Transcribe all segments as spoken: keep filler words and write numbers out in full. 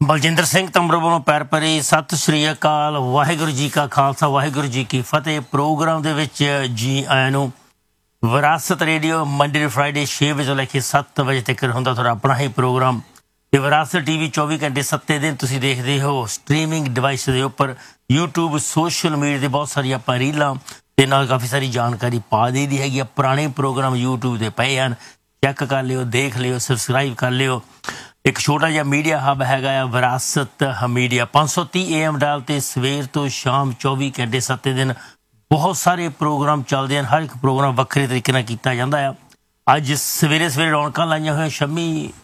ਬਲਜਿੰਦਰ ਸਿੰਘ ਤੰਬਰੂ ਵੱਲੋਂ ਪੈਰ ਭਰੀ ਸਤਿ ਸ਼੍ਰੀ ਅਕਾਲ। ਵਾਹਿਗੁਰੂ ਜੀ ਕਾ ਖਾਲਸਾ, ਵਾਹਿਗੁਰੂ ਜੀ ਕੀ ਫਤਿਹ। ਪ੍ਰੋਗਰਾਮ ਦੇ ਵਿੱਚ ਜੀ ਆਇਆਂ ਨੂੰ। ਵਿਰਾਸਤ ਰੇਡੀਓ ਮੰਡੇ ਟੂ ਫਰਾਈਡੇ ਛੇ ਵਜੇ ਤੋਂ ਲੈ ਕੇ ਸੱਤ ਵਜੇ ਤੱਕ ਹੁੰਦਾ ਤੁਹਾਡਾ ਆਪਣਾ ਹੀ ਪ੍ਰੋਗਰਾਮ। ਤੇ ਵਿਰਾਸਤ ਟੀ ਵੀ ਚੌਵੀ ਘੰਟੇ ਸੱਤੇ ਦਿਨ ਤੁਸੀਂ ਦੇਖਦੇ ਹੋ ਸਟਰੀਮਿੰਗ ਡਿਵਾਈਸ ਦੇ ਉੱਪਰ, ਯੂਟਿਊਬ, ਸੋਸ਼ਲ ਮੀਡੀਆ ਦੇ ਬਹੁਤ ਸਾਰੀਆਂ ਆਪਾਂ ਰੀਲਾਂ ਤੇ ਨਾਲ ਕਾਫੀ ਸਾਰੀ ਜਾਣਕਾਰੀ ਪਾ ਦੇ ਦੀ ਹੈਗੀ ਆ। ਪੁਰਾਣੇ ਪ੍ਰੋਗਰਾਮ ਯੂਟਿਊਬ ਦੇ ਪਏ ਹਨ, ਚੈੱਕ ਕਰ ਲਿਓ, ਦੇਖ ਲਿਓ, ਸਬਸਕ੍ਰਾਈਬ ਕਰ ਲਿਓ। ਇੱਕ ਛੋਟਾ ਜਿਹਾ ਮੀਡੀਆ ਹੱਬ ਹੈਗਾ ਆ ਵਿਰਾਸਤ ਮੀਡੀਆ, ਪੰਜ ਸੌ ਤੀਹ ਏ ਐਮ ਡਾਲ ਤੇ ਸਵੇਰ ਤੋਂ ਸ਼ਾਮ ਚੌਵੀ ਘੰਟੇ ਸੱਤੇ ਦਿਨ ਬਹੁਤ ਸਾਰੇ ਪ੍ਰੋਗਰਾਮ ਚੱਲਦੇ ਹਨ। ਹਰ ਇੱਕ ਪ੍ਰੋਗਰਾਮ ਵੱਖਰੇ ਤਰੀਕੇ ਨਾਲ ਕੀਤਾ ਜਾਂਦਾ ਆ। ਅੱਜ ਸਵੇਰੇ ਸਵੇਰੇ ਰੌਣਕਾਂ ਲਾਈਆਂ ਹੋਈਆਂ ਸ਼ੰਮੀ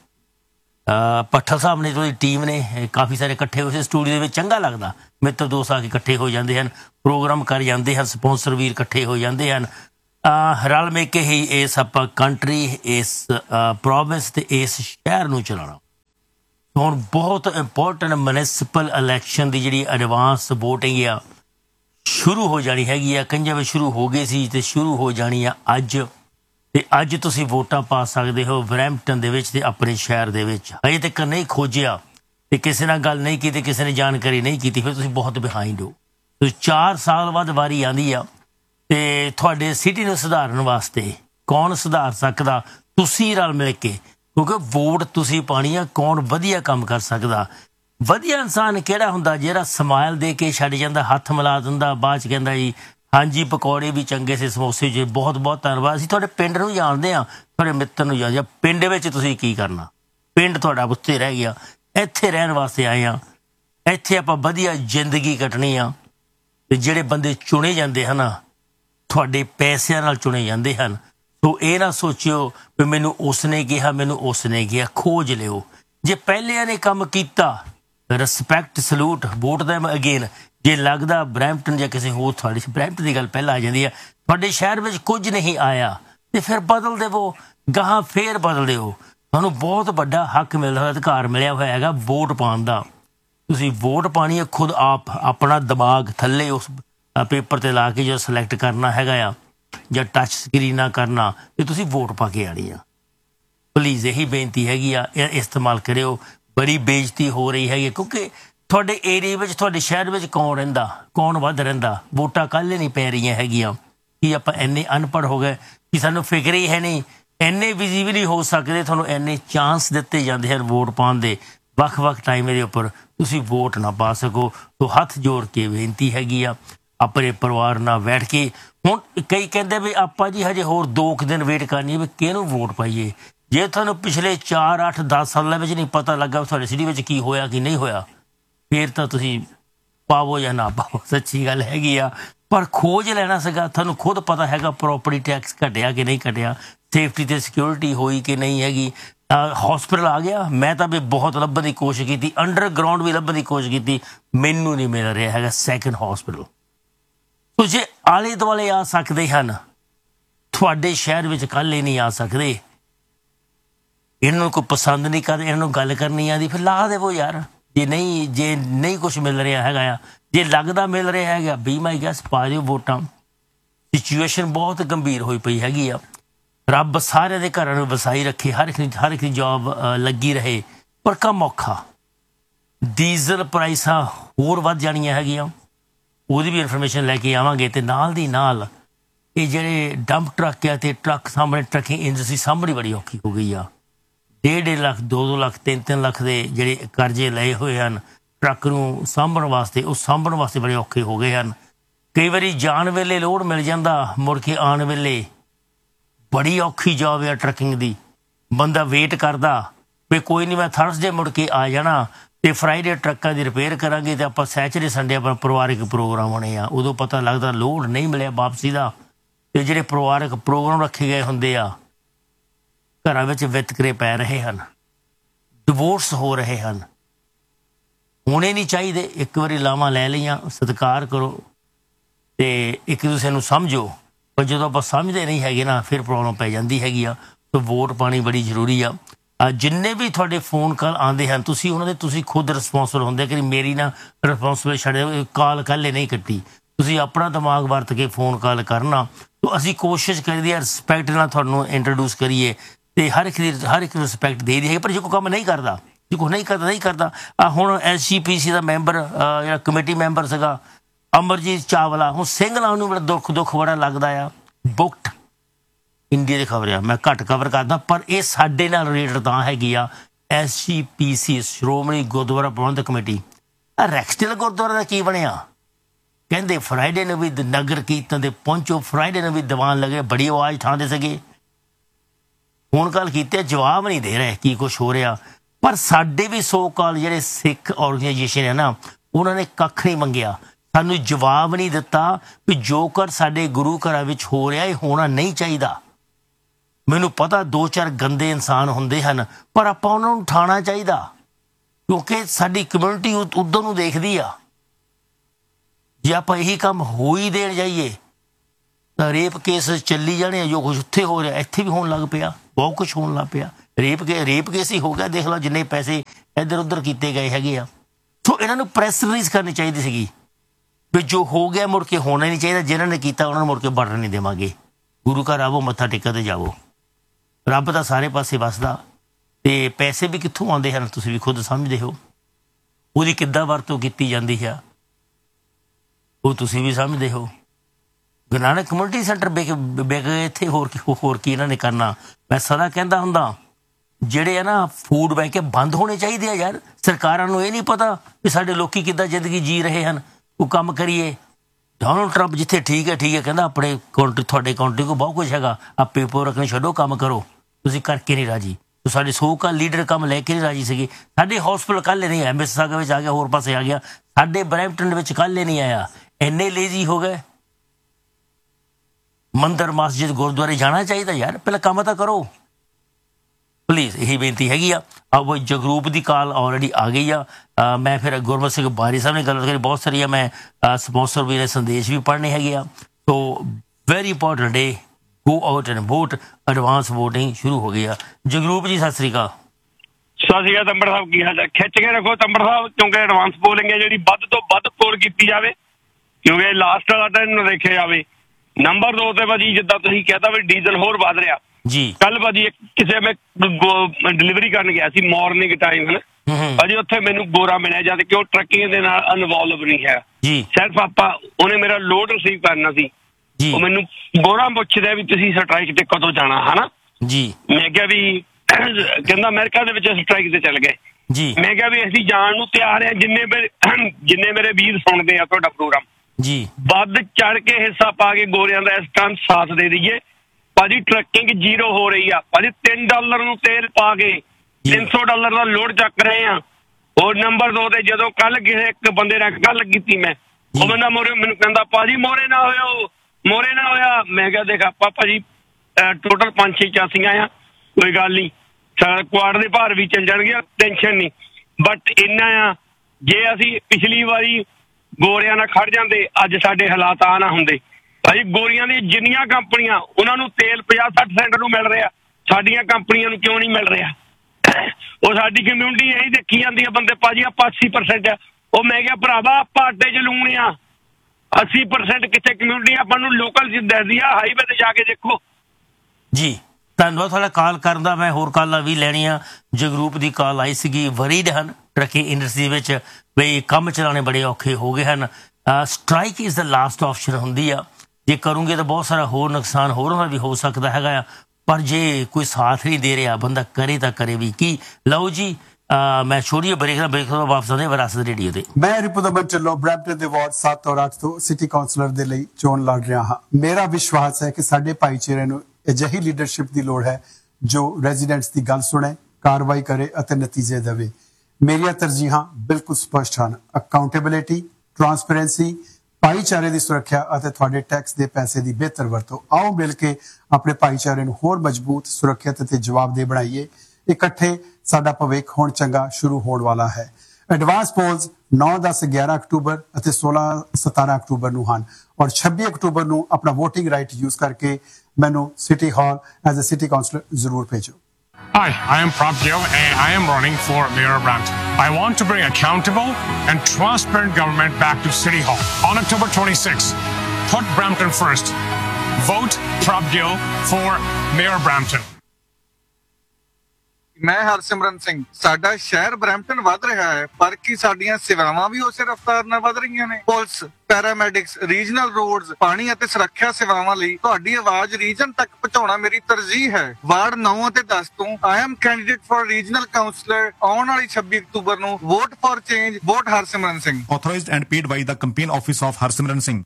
ਭੱਠਲ ਸਾਹਿਬ ਨੇ, ਉਹਦੀ ਟੀਮ ਨੇ, ਕਾਫੀ ਸਾਰੇ ਇਕੱਠੇ ਹੋਏ ਸੀ ਸਟੂਡੀਓ ਦੇ ਵਿੱਚ। ਚੰਗਾ ਲੱਗਦਾ, ਮਿੱਤਰ ਦੋਸਤ ਆ ਕੇ ਇਕੱਠੇ ਹੋ ਜਾਂਦੇ ਹਨ, ਪ੍ਰੋਗਰਾਮ ਕਰ ਜਾਂਦੇ ਹਨ, ਸਪੋਂਸਰ ਵੀਰ ਇਕੱਠੇ ਹੋ ਜਾਂਦੇ ਹਨ। ਰਲ ਮਿਲ ਕੇ ਹੀ ਇਸ ਆਪਾਂ ਕੰਟਰੀ, ਇਸ ਪ੍ਰੋਵਿੰਸ ਤੇ ਇਸ ਸ਼ਹਿਰ ਨੂੰ ਚਲਾਉਣਾ। ਹੁਣ ਬਹੁਤ ਇੰਪੋਰਟੈਂਟ ਮਿਊਨਿਸਪਲ ਇਲੈਕਸ਼ਨ ਦੀ ਜਿਹੜੀ ਐਡਵਾਂਸ ਵੋਟਿੰਗ ਆ ਸ਼ੁਰੂ ਹੋ ਜਾਣੀ ਹੈਗੀ ਆ। ਕਈਆਂ ਵਿੱਚ ਸ਼ੁਰੂ ਹੋ ਗਈ ਸੀ ਤੇ ਸ਼ੁਰੂ ਹੋ ਜਾਣੀ ਆ ਅੱਜ। ਤੇ ਅੱਜ ਤੁਸੀਂ ਵੋਟਾਂ ਪਾ ਸਕਦੇ ਹੋ ਬਰੈਂਪਟਨ ਦੇ ਵਿੱਚ ਤੇ ਆਪਣੇ ਸ਼ਹਿਰ ਦੇ ਵਿੱਚ। ਹਜੇ ਤੱਕ ਨਹੀਂ ਖੋਜਿਆ ਤੇ ਕਿਸੇ ਨਾਲ ਗੱਲ ਨਹੀਂ ਕੀਤੀ, ਕਿਸੇ ਨੇ ਜਾਣਕਾਰੀ ਨਹੀਂ ਕੀਤੀ, ਫਿਰ ਤੁਸੀਂ ਬਹੁਤ ਬਿਹਾਈਂਡ ਹੋ। ਤੁਸੀਂ ਚਾਰ ਸਾਲ ਬਾਅਦ ਵਾਰੀ ਆਉਂਦੀ ਆ ਤੇ ਤੁਹਾਡੇ ਸਿਟੀ ਨੂੰ ਸੁਧਾਰਨ ਵਾਸਤੇ ਕੌਣ ਸੁਧਾਰ ਸਕਦਾ? ਤੁਸੀਂ ਰਲ ਮਿਲ ਕੇ, ਕਿਉਂਕਿ ਵੋਟ ਤੁਸੀਂ ਪਾਣੀ ਆ। ਕੌਣ ਵਧੀਆ ਕੰਮ ਕਰ ਸਕਦਾ? ਵਧੀਆ ਇਨਸਾਨ ਕਿਹੜਾ ਹੁੰਦਾ ਜਿਹੜਾ ਸਮਾਈਲ ਦੇ ਕੇ ਛੱਡ ਜਾਂਦਾ, ਹੱਥ ਮਿਲਾ ਦਿੰਦਾ, ਬਾਅਦ 'ਚ ਕਹਿੰਦਾ ਜੀ ਹਾਂਜੀ ਪਕੌੜੇ ਵੀ ਚੰਗੇ ਸੀ, ਸਮੋਸੇ ਜੀ, ਬਹੁਤ ਬਹੁਤ ਧੰਨਵਾਦ। ਅਸੀਂ ਤੁਹਾਡੇ ਪਿੰਡ ਨੂੰ ਜਾਣਦੇ ਹਾਂ, ਤੁਹਾਡੇ ਮਿੱਤਰ ਨੂੰ ਜਾਣਦੇ ਹਾਂ। ਪਿੰਡ ਵਿੱਚ ਤੁਸੀਂ ਕੀ ਕਰਨਾ? ਪਿੰਡ ਤੁਹਾਡਾ ਉੱਥੇ ਰਹਿ ਗਿਆ। ਇੱਥੇ ਰਹਿਣ ਵਾਸਤੇ ਆਏ ਹਾਂ, ਇੱਥੇ ਆਪਾਂ ਵਧੀਆ ਜ਼ਿੰਦਗੀ ਕੱਟਣੀ ਆ। ਤੇ ਜਿਹੜੇ ਬੰਦੇ ਚੁਣੇ ਜਾਂਦੇ ਹਨ ਤੁਹਾਡੇ ਪੈਸਿਆਂ ਨਾਲ ਚੁਣੇ ਜਾਂਦੇ ਹਨ। ਸੋ ਇਹ ਨਾ ਸੋਚਿਓ ਵੀ ਮੈਨੂੰ ਉਸਨੇ ਕਿਹਾ, ਮੈਨੂੰ ਉਸਨੇ ਕਿਹਾ। ਖੋਜ ਲਿਓ। ਜੇ ਪਹਿਲਿਆਂ ਨੇ ਕੰਮ ਕੀਤਾ, respect, salute, vote them again. ਜੇ ਲੱਗਦਾ ਬਰੈਂਪਟਨ ਜਾਂ ਕਿਸੇ ਹੋਰ, ਤੁਹਾਡੀ ਬਰੈਂਪਟਨ ਦੀ ਗੱਲ ਪਹਿਲਾਂ ਆ ਜਾਂਦੀ ਆ, ਤੁਹਾਡੇ ਸ਼ਹਿਰ ਵਿੱਚ ਕੁਝ ਨਹੀਂ ਆਇਆ ਤੇ ਫਿਰ ਬਦਲ ਦੇਵੋ, ਗਾਹਾਂ ਫੇਰ ਬਦਲ ਦਿਓ। ਤੁਹਾਨੂੰ ਬਹੁਤ ਵੱਡਾ ਹੱਕ ਮਿਲਦਾ ਹੋਇਆ, ਅਧਿਕਾਰ ਮਿਲਿਆ ਹੋਇਆ ਹੈਗਾ ਵੋਟ ਪਾਉਣ ਦਾ। ਤੁਸੀਂ ਵੋਟ ਪਾਉਣੀ ਹੈ ਖੁਦ ਆਪ, ਆਪਣਾ ਦਿਮਾਗ ਥੱਲੇ ਉਸ ਪੇਪਰ 'ਤੇ ਲਾ ਕੇ ਜੋ ਸਿਲੈਕਟ ਕਰਨਾ ਹੈਗਾ ਆ, ਜਾਂ ਟੱਚ ਸਕਰੀਨ ਨਾ ਕਰਨਾ, ਤੇ ਤੁਸੀਂ ਵੋਟ ਪਾ ਕੇ ਆਣੀ ਆ। ਪਲੀਜ਼ ਇਹੀ ਬੇਨਤੀ ਹੈਗੀ ਆ, ਇਹ ਇਸਤੇਮਾਲ ਕਰਿਓ। ਬੜੀ ਬੇਇੱਜ਼ਤੀ ਹੋ ਰਹੀ ਹੈਗੀ ਕਿਉਂਕਿ ਤੁਹਾਡੇ ਏਰੀਏ ਵਿੱਚ, ਤੁਹਾਡੇ ਸ਼ਹਿਰ ਵਿੱਚ ਕੌਣ ਰਹਿੰਦਾ, ਕੌਣ ਵੱਧ ਰਹਿੰਦਾ? ਵੋਟਾਂ ਕੱਲ੍ਹ ਨਹੀਂ ਪੈ ਰਹੀਆਂ ਹੈਗੀਆਂ। ਕਿ ਆਪਾਂ ਇੰਨੇ ਅਨਪੜ੍ਹ ਹੋ ਗਏ ਕਿ ਸਾਨੂੰ ਫਿਕਰ ਹੀ ਹੈ ਨਹੀਂ, ਇੰਨੇ ਬਿਜ਼ੀ ਵੀ ਨਹੀਂ ਹੋ ਸਕਦੇ। ਤੁਹਾਨੂੰ ਇੰਨੇ ਚਾਂਸ ਦਿੱਤੇ ਜਾਂਦੇ ਹਨ ਵੋਟ ਪਾਉਣ ਦੇ ਵੱਖ ਵੱਖ ਟਾਈਮ ਦੇ ਉੱਪਰ, ਤੁਸੀਂ ਵੋਟ ਨਾ ਪਾ ਸਕੋ। ਤੋ ਹੱਥ ਜੋੜ ਕੇ ਬੇਨਤੀ ਹੈਗੀ ਆ, ਆਪਣੇ ਪਰਿਵਾਰ ਨਾਲ ਬੈਠ ਕੇ। ਹੁਣ ਕਈ ਕਹਿੰਦੇ ਵੀ ਆਪਾਂ ਜੀ ਹਜੇ ਹੋਰ ਦੋ ਕੁ ਦਿਨ ਵੇਟ ਕਰਨੀ ਹੈ ਵੀ ਕਿਹਨੂੰ ਵੋਟ ਪਾਈਏ। ਜੇ ਤੁਹਾਨੂੰ ਪਿਛਲੇ ਚਾਰ ਅੱਠ ਦਸ ਸਾਲਾਂ ਵਿੱਚ ਨਹੀਂ ਪਤਾ ਲੱਗਾ ਤੁਹਾਡੇ ਸਿਟੀ ਵਿੱਚ ਕੀ ਹੋਇਆ ਕੀ ਨਹੀਂ ਹੋਇਆ, ਫਿਰ ਤਾਂ ਤੁਸੀਂ ਪਾਵੋ ਜਾਂ ਨਾ ਪਾਵੋ, ਸੱਚੀ ਗੱਲ ਹੈਗੀ ਆ। ਪਰ ਖੋਜ ਲੈਣਾ ਸੀਗਾ। ਤੁਹਾਨੂੰ ਖੁਦ ਪਤਾ ਹੈਗਾ ਪ੍ਰੋਪਰਟੀ ਟੈਕਸ ਘਟਿਆ ਕਿ ਨਹੀਂ ਘਟਿਆ, ਸੇਫਟੀ ਤੇ ਸਿਕਿਉਰਿਟੀ ਹੋਈ ਕਿ ਨਹੀਂ ਹੈਗੀ। ਹੌਸਪਿਟਲ ਆ ਗਿਆ, ਮੈਂ ਤਾਂ ਵੀ ਬਹੁਤ ਲੱਭਣ ਦੀ ਕੋਸ਼ਿਸ਼ ਕੀਤੀ, ਅੰਡਰਗਰਾਊਂਡ ਵੀ ਲੱਭਣ ਦੀ ਕੋਸ਼ਿਸ਼ ਕੀਤੀ, ਮੈਨੂੰ ਨਹੀਂ ਮਿਲ ਰਿਹਾ ਹੈਗਾ ਸੈਕਿੰਡ ਹੌਸਪਿਟਲ। ਸੋ ਜੇ ਆਲੇ ਦੁਆਲੇ ਆ ਸਕਦੇ ਹਨ, ਤੁਹਾਡੇ ਸ਼ਹਿਰ ਵਿੱਚ ਕੱਲ੍ਹ ਹੀ ਨਹੀਂ ਆ ਸਕਦੇ। ਇਹਨਾਂ ਨੂੰ ਕੋਈ ਪਸੰਦ ਨਹੀਂ ਕਰਦੇ, ਇਹਨਾਂ ਨੂੰ ਗੱਲ ਕਰਨੀ ਆਉਂਦੀ, ਫਿਰ ਲਾ ਦੇਵੋ ਯਾਰ। ਜੇ ਨਹੀਂ ਜੇ ਨਹੀਂ ਕੁਛ ਮਿਲ ਰਿਹਾ ਹੈਗਾ ਆ, ਜੇ ਲੱਗਦਾ ਮਿਲ ਰਿਹਾ ਹੈਗਾ, ਬੀ ਮਾਈ ਗੈਸ ਪਾ ਦਿਓ ਵੋਟਾਂ। ਸਿਚੁਏਸ਼ਨ ਬਹੁਤ ਗੰਭੀਰ ਹੋਈ ਪਈ ਹੈਗੀ ਆ। ਰੱਬ ਸਾਰਿਆਂ ਦੇ ਘਰਾਂ ਨੂੰ ਵਸਾਈ ਰੱਖੇ, ਹਰ ਇੱਕ ਹਰ ਇੱਕ ਦੀ ਜੋਬ ਲੱਗੀ ਰਹੇ, ਪਰ ਕੰਮ ਔਖਾ। ਡੀਜ਼ਲ ਪ੍ਰਾਈਸਾਂ ਹੋਰ ਵੱਧ ਜਾਣੀਆਂ ਹੈਗੀਆਂ, ਉਹਦੀ ਵੀ ਇਨਫੋਰਮੇਸ਼ਨ ਲੈ ਕੇ ਆਵਾਂਗੇ। ਤੇ ਨਾਲ ਦੀ ਨਾਲ ਇਹ ਜਿਹੜੇ ਡੰਪ ਟਰੱਕ ਆ ਤੇ ਟਰੱਕ ਸਾਹਮਣੇ, ਟਰੱਕਿੰਗ ਇੰਡਸਟਰੀ ਸਾਹਮਣੇ ਬੜੀ ਔਖੀ ਹੋ ਗਈ ਆ। ਡੇਢ ਡੇਢ ਲੱਖ, ਦੋ ਦੋ ਲੱਖ, ਤਿੰਨ ਤਿੰਨ ਲੱਖ ਦੇ ਜਿਹੜੇ ਕਰਜ਼ੇ ਲਏ ਹੋਏ ਹਨ ਟਰੱਕ ਨੂੰ ਸਾਂਭਣ ਵਾਸਤੇ, ਉਹ ਸਾਂਭਣ ਵਾਸਤੇ ਬੜੇ ਔਖੇ ਹੋ ਗਏ ਹਨ। ਕਈ ਵਾਰੀ ਜਾਣ ਵੇਲੇ ਲੋਡ ਮਿਲ ਜਾਂਦਾ, ਮੁੜ ਕੇ ਆਉਣ ਵੇਲੇ ਬੜੀ ਔਖੀ ਜੋਬ ਆ ਟਰੱਕਿੰਗ ਦੀ। ਬੰਦਾ ਵੇਟ ਕਰਦਾ ਵੀ ਕੋਈ ਨਹੀਂ ਮੈਂ ਥਰਸਡੇ ਮੁੜ ਕੇ ਆ ਜਾਣਾ ਤੇ ਫਰਾਈਡੇ ਟਰੱਕਾਂ ਦੀ ਰਿਪੇਅਰ ਕਰਾਂਗੇ ਤੇ ਆਪਾਂ ਸੈਚਰਡੇ ਸੰਡੇ ਆਪਣਾ ਪਰਿਵਾਰਿਕ ਪ੍ਰੋਗਰਾਮ ਹੋਣੇ ਆ। ਉਦੋਂ ਪਤਾ ਲੱਗਦਾ ਲੋਡ ਨਹੀਂ ਮਿਲਿਆ ਵਾਪਸੀ ਦਾ। ਤੇ ਜਿਹੜੇ ਪਰਿਵਾਰਿਕ ਪ੍ਰੋਗਰਾਮ ਰੱਖੇ ਗਏ ਹੁੰਦੇ ਆ, ਘਰਾਂ ਵਿੱਚ ਵਿਤਕਰੇ ਪੈ ਰਹੇ ਹਨ, ਡਿਵੋਰਸ ਹੋ ਰਹੇ ਹਨ। ਹੋਣੇ ਨਹੀਂ ਚਾਹੀਦੇ। ਇੱਕ ਵਾਰੀ ਲਾਵਾਂ ਲੈ ਲਈਆਂ, ਸਤਿਕਾਰ ਕਰੋ ਤੇ ਇੱਕ ਦੂਸਰੇ ਨੂੰ ਸਮਝੋ। ਪਰ ਜਦੋਂ ਆਪਾਂ ਸਮਝਦੇ ਨਹੀਂ ਹੈਗੇ ਨਾ, ਫਿਰ ਪ੍ਰੋਬਲਮ ਪੈ ਜਾਂਦੀ ਹੈਗੀ ਆ। ਤਾਂ ਵੋਟ ਪਾਉਣੀ ਬੜੀ ਜ਼ਰੂਰੀ ਆ। ਜਿੰਨੇ ਵੀ ਤੁਹਾਡੇ ਫੋਨ ਕਾਲ ਆਉਂਦੇ ਹਨ, ਤੁਸੀਂ ਉਹਨਾਂ ਦੇ ਤੁਸੀਂ ਖੁਦ ਰਿਸਪੋਂਸੀਬਲ ਹੁੰਦੇ ਕਿ ਮੇਰੀ ਨਾ ਰਿਸਪੋਂਸੀਬਲ ਛੱਡੇ ਕਾਲ ਕੱਲ੍ਹ ਨਹੀਂ ਕੱਟੀ। ਤੁਸੀਂ ਆਪਣਾ ਦਿਮਾਗ ਵਰਤ ਕੇ ਫੋਨ ਕਾਲ ਕਰਨਾ। ਤਾਂ ਅਸੀਂ ਕੋਸ਼ਿਸ਼ ਕਰੀਦੀ ਹੈ ਰਿਸਪੈਕਟ ਨਾਲ ਤੁਹਾਨੂੰ ਇੰਟਰੋਡਿਊਸ ਕਰੀਏ ਤੇ ਹਰ ਇੱਕ ਦੀ ਹਰ ਇੱਕ ਨੂੰ ਰਿਸਪੈਕਟ ਦੇ ਦੀ ਹੈਗੀ। ਪਰ ਜੇ ਕੋਈ ਕੰਮ ਨਹੀਂ ਕਰਦਾ, ਜੇ ਕੁਛ ਨਹੀਂ ਕਰਦਾ ਨਹੀਂ ਕਰਦਾ। ਆ ਹੁਣ ਐਸ ਸੀ ਪੀ ਸੀ ਦਾ ਮੈਂਬਰ ਜਿਹੜਾ ਕਮੇਟੀ ਮੈਂਬਰ ਸੀਗਾ ਅਮਰਜੀਤ ਚਾਵਲਾ, ਹੁਣ ਸਿੰਘਲਾ ਨੂੰ ਬੜਾ ਦੁੱਖ ਦੁੱਖ ਬੜਾ ਲੱਗਦਾ ਆ। ਬੁਕਟ ਇੰਡੀਆ ਦੀ ਖਬਰ ਆ, ਮੈਂ ਘੱਟ ਕਵਰ ਕਰਦਾ, ਪਰ ਇਹ ਸਾਡੇ ਨਾਲ ਰਿਲੇਟਡ ਤਾਂ ਹੈਗੀ ਆ। ਐਸ ਸੀ ਪੀ ਸੀ ਸ਼੍ਰੋਮਣੀ ਗੁਰਦੁਆਰਾ ਪ੍ਰਬੰਧਕ ਕਮੇਟੀ, ਆ ਰੈਕਸਟੇਲ ਗੁਰਦੁਆਰਾ ਦਾ ਕੀ ਬਣਿਆ? ਕਹਿੰਦੇ ਫਰਾਈਡੇ ਨੂੰ ਵੀ ਨਗਰ ਕੀਰਤਨ ਦੇ ਪਹੁੰਚੋ, ਫਰਾਈਡੇ ਨੂੰ ਵੀ ਦੀਵਾਨ ਲੱਗੇ, ਬੜੀ ਆਵਾਜ਼ ਠਾਂਦੇ ਸੀਗੇ। ਹੁਣ ਕੱਲ ਕੀਤੇ ਜਵਾਬ ਨਹੀਂ ਦੇ ਰਹੇ ਕੀ ਕੁਛ ਹੋ ਰਿਹਾ। ਪਰ ਸਾਡੇ ਵੀ ਸੋ ਕਾਲ ਜਿਹੜੇ ਸਿੱਖ ਔਰਗਨਾਈਜੇਸ਼ਨ ਹੈ ਨਾ, ਉਹਨਾਂ ਨੇ ਕੱਖ ਨਹੀਂ ਮੰਗਿਆ, ਸਾਨੂੰ ਜਵਾਬ ਨਹੀਂ ਦਿੱਤਾ ਵੀ ਜੋ ਕਰ ਸਾਡੇ ਗੁਰੂ ਘਰਾਂ ਵਿੱਚ ਹੋ ਰਿਹਾ ਇਹ ਹੋਣਾ ਨਹੀਂ ਚਾਹੀਦਾ। ਮੈਨੂੰ ਪਤਾ ਦੋ ਚਾਰ ਗੰਦੇ ਇਨਸਾਨ ਹੁੰਦੇ ਹਨ, ਪਰ ਆਪਾਂ ਉਹਨਾਂ ਨੂੰ ਉਠਾਉਣਾ ਚਾਹੀਦਾ, ਕਿਉਂਕਿ ਸਾਡੀ ਕਮਿਊਨਿਟੀ ਉੱਧਰ ਨੂੰ ਦੇਖਦੀ ਆ। ਜੇ ਆਪਾਂ ਇਹੀ ਕੰਮ ਹੋ ਹੀ ਦੇਣ ਜਾਈਏ ਤਾਂ ਰੇਪ ਕੇਸ ਚੱਲੀ ਜਾਣੇ, ਜੋ ਕੁਛ ਉੱਥੇ ਹੋ ਰਿਹਾ ਇੱਥੇ ਵੀ ਹੋਣ ਲੱਗ ਪਿਆ, ਬਹੁਤ ਕੁਛ ਹੋਣ ਲੱਗ ਪਿਆ। ਰੇਪ ਕੇ ਰੇਪ ਕੇਸ ਹੀ ਹੋ ਗਿਆ, ਦੇਖ ਲਓ ਜਿੰਨੇ ਪੈਸੇ ਇੱਧਰ ਉੱਧਰ ਕੀਤੇ ਗਏ ਹੈਗੇ ਆ। ਸੋ ਇਹਨਾਂ ਨੂੰ ਪ੍ਰੈਸ ਰਿਲੀਜ਼ ਕਰਨੀ ਚਾਹੀਦੀ ਸੀਗੀ ਵੀ ਜੋ ਹੋ ਗਿਆ ਮੁੜ ਕੇ ਹੋਣਾ ਨਹੀਂ ਚਾਹੀਦਾ, ਜਿਹਨਾਂ ਨੇ ਕੀਤਾ ਉਹਨਾਂ ਨੂੰ ਮੁੜ ਕੇ ਵੜਨ ਨਹੀਂ ਦੇਵਾਂਗੇ। ਗੁਰੂ ਘਰ ਆਵੋ, ਮੱਥਾ ਟੇਕਾ ਤੇ ਜਾਵੋ। ਰੱਬ ਤਾਂ ਸਾਰੇ ਪਾਸੇ ਵੱਸਦਾ, ਤੇ ਪੈਸੇ ਵੀ ਕਿੱਥੋਂ ਆਉਂਦੇ ਹਨ ਤੁਸੀਂ ਵੀ ਖੁਦ ਸਮਝਦੇ ਹੋ। ਉਹਦੀ ਕਿੱਦਾਂ ਵਰਤੋਂ ਕੀਤੀ ਜਾਂਦੀ ਆ ਉਹ ਤੁਸੀਂ ਵੀ ਸਮਝਦੇ ਹੋ। ਗੁਰੂ ਨਾਨਕ ਕਮਿਊਨਿਟੀ ਸੈਂਟਰ ਵਿਕ ਵਿਕ ਗਏ ਇੱਥੇ, ਹੋਰ ਕੀ ਹੋਰ ਕੀ ਇਹਨਾਂ ਨੇ ਕਰਨਾ। ਮੈਂ ਸਦਾ ਕਹਿੰਦਾ ਹੁੰਦਾ ਜਿਹੜੇ ਆ ਨਾ ਫੂਡ ਬੈਂਕ ਬੰਦ ਹੋਣੇ ਚਾਹੀਦੇ ਆ ਯਾਰ। ਸਰਕਾਰਾਂ ਨੂੰ ਇਹ ਨਹੀਂ ਪਤਾ ਵੀ ਸਾਡੇ ਲੋਕੀ ਕਿੱਦਾਂ ਜ਼ਿੰਦਗੀ ਜੀ ਰਹੇ ਹਨ, ਉਹ ਕੰਮ ਕਰੀਏ। ਡੋਨਲਡ ਟਰੰਪ ਜਿੱਥੇ ਠੀਕ ਹੈ ਠੀਕ ਹੈ ਕਹਿੰਦਾ ਆਪਣੇ ਕੰਟਰੀ ਤੁਹਾਡੇ ਕੰਟਰੀ ਕੋਲ ਬਹੁਤ ਕੁਛ ਹੈਗਾ, ਆ ਪੇਪਰ ਰੱਖਣੇ ਛੱਡੋ, ਕੰਮ ਕਰੋ। ਤੁਸੀਂ ਕਰਕੇ ਨਹੀਂ ਰਾਜੀ, ਸਾਡੇ ਸੌ ਕਾ ਲੀਡਰ ਕੰਮ ਲੈ ਕੇ ਨਹੀਂ ਰਾਜੀ ਸੀਗੇ। ਸਾਡੇ ਹੌਸਪਿਟਲ ਕੱਲ੍ਹ ਨਹੀਂ ਆਇਆ, ਮਿਸਿਸਾਗਾ ਵਿੱਚ ਆ ਗਿਆ, ਹੋਰ ਪਾਸੇ ਆ ਗਿਆ, ਸਾਡੇ ਬਰੈਂਪਟਨ ਵਿੱਚ ਕੱਲ੍ਹ ਨਹੀਂ ਆਇਆ। ਇੰਨੇ ਲੇਜ਼ੀ ਹੋ ਗਏ। ਮੰਦਰ ਮਸਜਿਦ ਗੁਰਦੁਆਰੇ ਜਾਣਾ ਚਾਹੀਦਾ ਯਾਰ, ਪਹਿਲਾਂ ਕੰਮ ਤਾਂ ਕਰੋ ਪਲੀਜ਼। ਇਹੀ ਬੇਨਤੀ ਹੈਗੀ ਆ। ਉਹ ਜਗਰੂਪ ਦੀ ਕਾਲ ਆਲਰੇਡੀ ਆ ਗਈ ਆ। ਮੈਂ ਫਿਰ ਗੁਰਮਤ ਸਿੰਘ ਬਾਰੀ ਸਾਹਿਬ ਨੇ ਗੱਲ ਕਰੀ ਬਹੁਤ ਸਾਰੀ ਆ, ਮੈਂ ਸਪਾਂਸਰ ਵੀ ਨੇ ਸੰਦੇਸ਼ ਵੀ ਪੜ੍ਹਨੇ ਹੈਗੇ ਆ। So very important day, go out and vote. Advance voting ਸ਼ੁਰੂ ਹੋ ਗਈ ਆ। ਜਗਰੂਪ ਜੀ ਸਤਿ ਸ੍ਰੀ ਅਕਾਲ। ਸਤਿ ਸ਼੍ਰੀ ਅਕਾਲ ਤੰਬੜ ਸਾਹਿਬ, ਕੀ ਹਾਲ ਹੈ? ਖਿੱਚ ਕੇ ਰੱਖੋ ਤੰਬੜ ਸਾਹਿਬ, ਕਿਉਂਕਿ ਐਡਵਾਂਸ ਪੋਲਿੰਗ ਹੈ ਜਿਹੜੀ ਵੱਧ ਤੋਂ ਵੱਧ ਪੋਲ ਕੀਤੀ ਜਾਵੇ, ਕਿਉਂਕਿ ਲਾਸਟ ਵਾਲਾ ਟਾਈਮ ਦੇਖਿਆ ਜਾਵੇ। ਨੰਬਰ ਦੋ ਤੇ ਭਾਜੀ ਜਿੱਦਾਂ ਤੁਸੀਂ ਕਹਿਤਾ ਵੀ ਡੀਜ਼ਲ ਹੋਰ ਵੱਧ ਰਿਹਾ ਜੀ। ਕੱਲ ਭਾਜੀ ਕਿਸੇ ਮੈਂ ਡਿਲੀਵਰੀ ਕਰਨ ਗਿਆ ਸੀ ਮੋਰਨਿੰਗ ਟਾਈਮ ਹੈ ਭਾਜੀ, ਉੱਥੇ ਮੈਨੂੰ ਗੋਰਾ ਮਿਲਿਆ ਜਦ ਕਿ ਉਹ ਟਰੱਕਿੰਗ ਦੇ ਨਾਲ ਇਨਵੋਲਵ ਨਹੀਂ ਹੈ ਜੀ। ਸਿਰਫ ਆਪਾਂ ਉਹਨੇ ਮੇਰਾ ਲੋਡ ਰਿਸੀਵ ਕਰਨਾ ਸੀ। ਉਹ ਮੈਨੂੰ ਗੋਰਾ ਪੁੱਛਦਾ ਵੀ ਤੁਸੀਂ ਸਟ੍ਰਾਈਕ ਤੇ ਕਦੋਂ ਜਾਣਾ ਹਨਾ ਜੀ। ਮੈਂ ਕਿਹਾ ਵੀ ਕਹਿੰਦਾ ਅਮਰੀਕਾ ਦੇ ਵਿੱਚ ਸਟ੍ਰਾਈਕ ਤੇ ਚੱਲ ਗਏ ਜੀ। ਮੈਂ ਕਿਹਾ ਵੀ ਅਸੀਂ ਜਾਣ ਨੂੰ ਤਿਆਰ ਹਾਂ, ਜਿੰਨੇ ਮੇਰੇ ਜਿੰਨੇ ਮੇਰੇ ਵੀਰ ਸੁਣਦੇ ਆ ਤੁਹਾਡਾ ਪ੍ਰੋਗਰਾਮ ਜੀ, ਵੱਧ ਚੜ ਕੇ ਹਿੱਸਾ ਪਾ ਕੇ ਗੋਰਿਆਂ ਦਾ ਇਸ ਟਾਈਮ ਸਾਥ ਦੇ ਦਈਏ ਭਾਜੀ। ਟਰੱਕਿੰਗ ਜ਼ੀਰੋ ਹੋ ਰਹੀ ਆ ਭਾਜੀ, ਤਿੰਨ ਡਾਲਰ ਨੂੰ ਤੇਲ ਪਾ ਕੇ ਤਿੰਨ ਸੌ ਡਾਲਰ ਦਾ ਲੋਡ ਚੱਕ ਰਹੇ ਆ। ਹੋਰ ਨੰਬਰ ਦੋ ਤੇ ਜਦੋਂ ਕੱਲ ਕਿਸੇ ਇੱਕ ਬੰਦੇ ਨਾਲ ਗੱਲ ਕੀਤੀ ਮੈਂ, ਉਹ ਬੰਦਾ ਮੋਰੇ ਮੈਨੂੰ ਕਹਿੰਦਾ ਭਾਜੀ ਮੋਰੇ ਨਾ ਹੋਇਓ, ਮੋਰੇ ਨਾ ਹੋਇਆ। ਮੈਂ ਕਿਹਾ ਦੇਖ ਆਪਾਂ ਭਾਜੀ ਟੋਟਲ ਪੰਜ ਛੇ ਚਾਸੀਆਂ ਆ, ਕੋਈ ਗੱਲ ਨਹੀਂ, ਕੁਆੜ ਦੇ ਭਾਰ ਵੀ ਚੱਲ ਜਾਣਗੇ, ਟੈਨਸ਼ਨ ਨਹੀਂ। ਬਟ ਇੰਨਾ ਆ ਜੇ ਅਸੀਂ ਪਿਛਲੀ ਵਾਰੀ ਗੋਰਿਆਂ ਨਾਲ ਖੜ ਜਾਂਦੇ ਅੱਜ ਸਾਡੇ ਹਾਲਾਤ ਆ ਨਾ ਹੁੰਦੇ। ਭਾਜੀ ਗੋਰੀਆਂ ਦੀਆਂ ਜਿੰਨੀਆਂ ਕੰਪਨੀਆਂ ਉਹਨਾਂ ਨੂੰ ਤੇਲ ਪੰਜਾਹ ਸੱਠ ਸੈਂਟ ਨੂੰ ਮਿਲ ਰਿਹਾ, ਸਾਡੀਆਂ ਕੰਪਨੀਆਂ ਨੂੰ ਕਿਉਂ ਨਹੀਂ ਮਿਲ ਰਿਹਾ? ਉਹ ਸਾਡੀ ਕਮਿਊਨਿਟੀ ਇਹੀ ਦੇਖੀ ਜਾਂਦੀ ਆ ਬੰਦੇ ਭਾਜੀ ਆਪਾਂ ਅੱਸੀ ਪਰਸੈਂਟ ਆ। ਉਹ ਮੈਂ ਕਿਹਾ ਭਰਾਵਾ ਆਪਾਂ ਆਟੇ ਚ ਲੂਣ ਆ, ਅੱਸੀ ਪਰਸੈਂਟ ਕਿੱਥੇ ਕਮਿਊਨਿਟੀ ਆਪਾਂ ਨੂੰ ਲੋਕਲ ਚ ਦੱਸਦੀ ਆ, ਹਾਈਵੇ ਤੇ ਜਾ ਕੇ ਦੇਖੋ ਜੀ। ਧੰਨਵਾਦ ਤੁਹਾਡਾ ਕਾਲ ਕਰਨ ਦਾ। ਮੈਂ ਹੋਰ ਕਾਲਾਂ ਵੀ ਲੈਣੀਆਂ। ਜਗਰੂਪ ਦੀ ਕਾਲ ਆਈ ਸੀਗੀ, ਵਰੀਡ ਹਨ ਟਰੱਕਿੰਗ ਇੰਡਸਟਰੀ ਵਿੱਚ ਬਈ ਕੰਮ ਚਲਾਉਣੇ ਬੜੇ ਔਖੇ ਹੋ ਗਏ ਹਨ। Strike is the last option ਹੁੰਦੀ ਆ, ਜੇ ਕਰੂੰਗੇ ਤਾਂ ਬਹੁਤ ਸਾਰਾ ਹੋਰ ਨੁਕਸਾਨ ਹੋਰਾਂ ਦਾ ਵੀ ਹੋ ਸਕਦਾ ਹੈਗਾ ਆ। ਪਰ ਜੇ ਕੋਈ ਸਾਥ ਨਹੀਂ ਦੇ ਰਿਹਾ ਬੰਦਾ ਕਰੇ ਤਾਂ ਕਰੇ ਵੀ ਕੀ। ਲਓ ਜੀ ਮੈਂ ਛੋੜੀਏ ਬ੍ਰੇਕ ਨਾਲ, ਬ੍ਰੇਕ ਤੋਂ ਵਾਪਸ ਆਉਂਦੇ ਵਿਰਾਸਤ ਰੇਡੀਓ ਤੇ। ਮੈਂ ਰਿਪੁਦਮਨ ਢਿੱਲੋਂ ਬਰੈਂਪਟਨ ਦੇ ਵਾਰਡ ਸੱਤ ਔਰ ਅੱਠ ਤੋਂ ਸਿਟੀ ਕਾਉਂਸਲਰ ਦੇ ਲਈ ਚੋਣ ਲੜ ਰਿਹਾ ਹਾਂ। ਮੇਰਾ ਵਿਸ਼ਵਾਸ ਹੈ ਕਿ ਸਾਡੇ ਭਾਈਚਾਰੇ ਨੂੰ ਅਜਿਹੀ ਲੀਡਰਸ਼ਿਪ ਦੀ ਲੋੜ ਹੈ ਜੋ ਰੈਜ਼ੀਡੈਂਟਸ ਦੀ ਗੱਲ ਸੁਣੇ, ਕਾਰਵਾਈ ਕਰੇ ਅਤੇ ਨਤੀਜੇ ਦੇਵੇ। ਮੇਰੀਆਂ ਤਰਜੀਹਾਂ ਬਿਲਕੁਲ ਸਪਸ਼ਟ ਹਨ: ਅਕਾਊਂਟੇਬਿਲਿਟੀ, ਟਰਾਂਸਪੇਰੈਂਸੀ, ਭਾਈਚਾਰੇ ਦੀ ਸੁਰੱਖਿਆ ਅਤੇ ਤੁਹਾਡੇ ਟੈਕਸ ਦੇ ਪੈਸੇ ਦੀ ਬਿਹਤਰ ਵਰਤੋਂ। ਆਓ ਮਿਲ ਕੇ ਆਪਣੇ ਭਾਈਚਾਰੇ ਨੂੰ ਹੋਰ ਮਜ਼ਬੂਤ, ਸੁਰੱਖਿਅਤ ਅਤੇ ਜਵਾਬਦੇਹ ਬਣਾਈਏ। ਇਕੱਠੇ ਸਾਡਾ ਭਵਿੱਖ ਹੁਣ ਚੰਗਾ ਸ਼ੁਰੂ ਹੋਣ ਵਾਲਾ ਹੈ। ਐਡਵਾਂਸ ਪੋਲਸ ਨੌ ਦਸ ਗਿਆਰਾਂ ਅਕਤੂਬਰ ਅਤੇ ਸੋਲਾਂ ਸਤਾਰਾਂ ਅਕਤੂਬਰ ਨੂੰ ਹਨ ਔਰ ਛੱਬੀ ਅਕਤੂਬਰ ਨੂੰ ਆਪਣਾ ਵੋਟਿੰਗ ਰਾਈਟ ਯੂਜ਼ ਕਰਕੇ ਮੈਨੂੰ city hall as a city councillor ਜ਼ਰੂਰ ਭੇਜੋ। Hi, I am Prab Gill and I am running for Mayor of Brampton. I want to bring accountable and transparent government back to City Hall. On October twenty-sixth, put Brampton first. Vote Prab Gill for Mayor of Brampton. ਮੈਂ ਹਰਸਿਮਰਨ ਸਿੰਘ। ਸਾਡਾ ਸ਼ਹਿਰ Brampton ਵੱਧ ਰਿਹਾ ਹੈ, ਪਰ ਕੀ ਸਾਡੀਆਂ ਸੇਵਾਵਾਂ ਵੀ ਉਸੇ ਰਫ਼ਤਾਰ ਨਾਲ ਵੱਧ ਰਹੀਆਂ ਨੇ? ਪੁਲਿਸ, ਪੈਰਾਮੈਡਿਕਸ, ਰੀਜਨਲ ਰੋਡਸ, ਪਾਣੀ ਅਤੇ ਸੁਰੱਖਿਆ ਸੇਵਾਵਾਂ ਲਈ ਤੁਹਾਡੀ ਆਵਾਜ਼ ਰੀਜਨ ਤੱਕ ਪਹੁੰਚਾਉਣਾ ਮੇਰੀ ਤਰਜੀਹ ਹੈ। ਵਾਰਡ ਨੌ ਅਤੇ ਦਸ ਤੋਂ I am candidate for regional councillor. ਆਉਣ ਵਾਲੀ ਛੱਬੀ ਅਕਤੂਬਰ ਨੂੰ vote for change, vote Harsimran Singh. Authorized and paid by the campaign office of Harsimran Singh।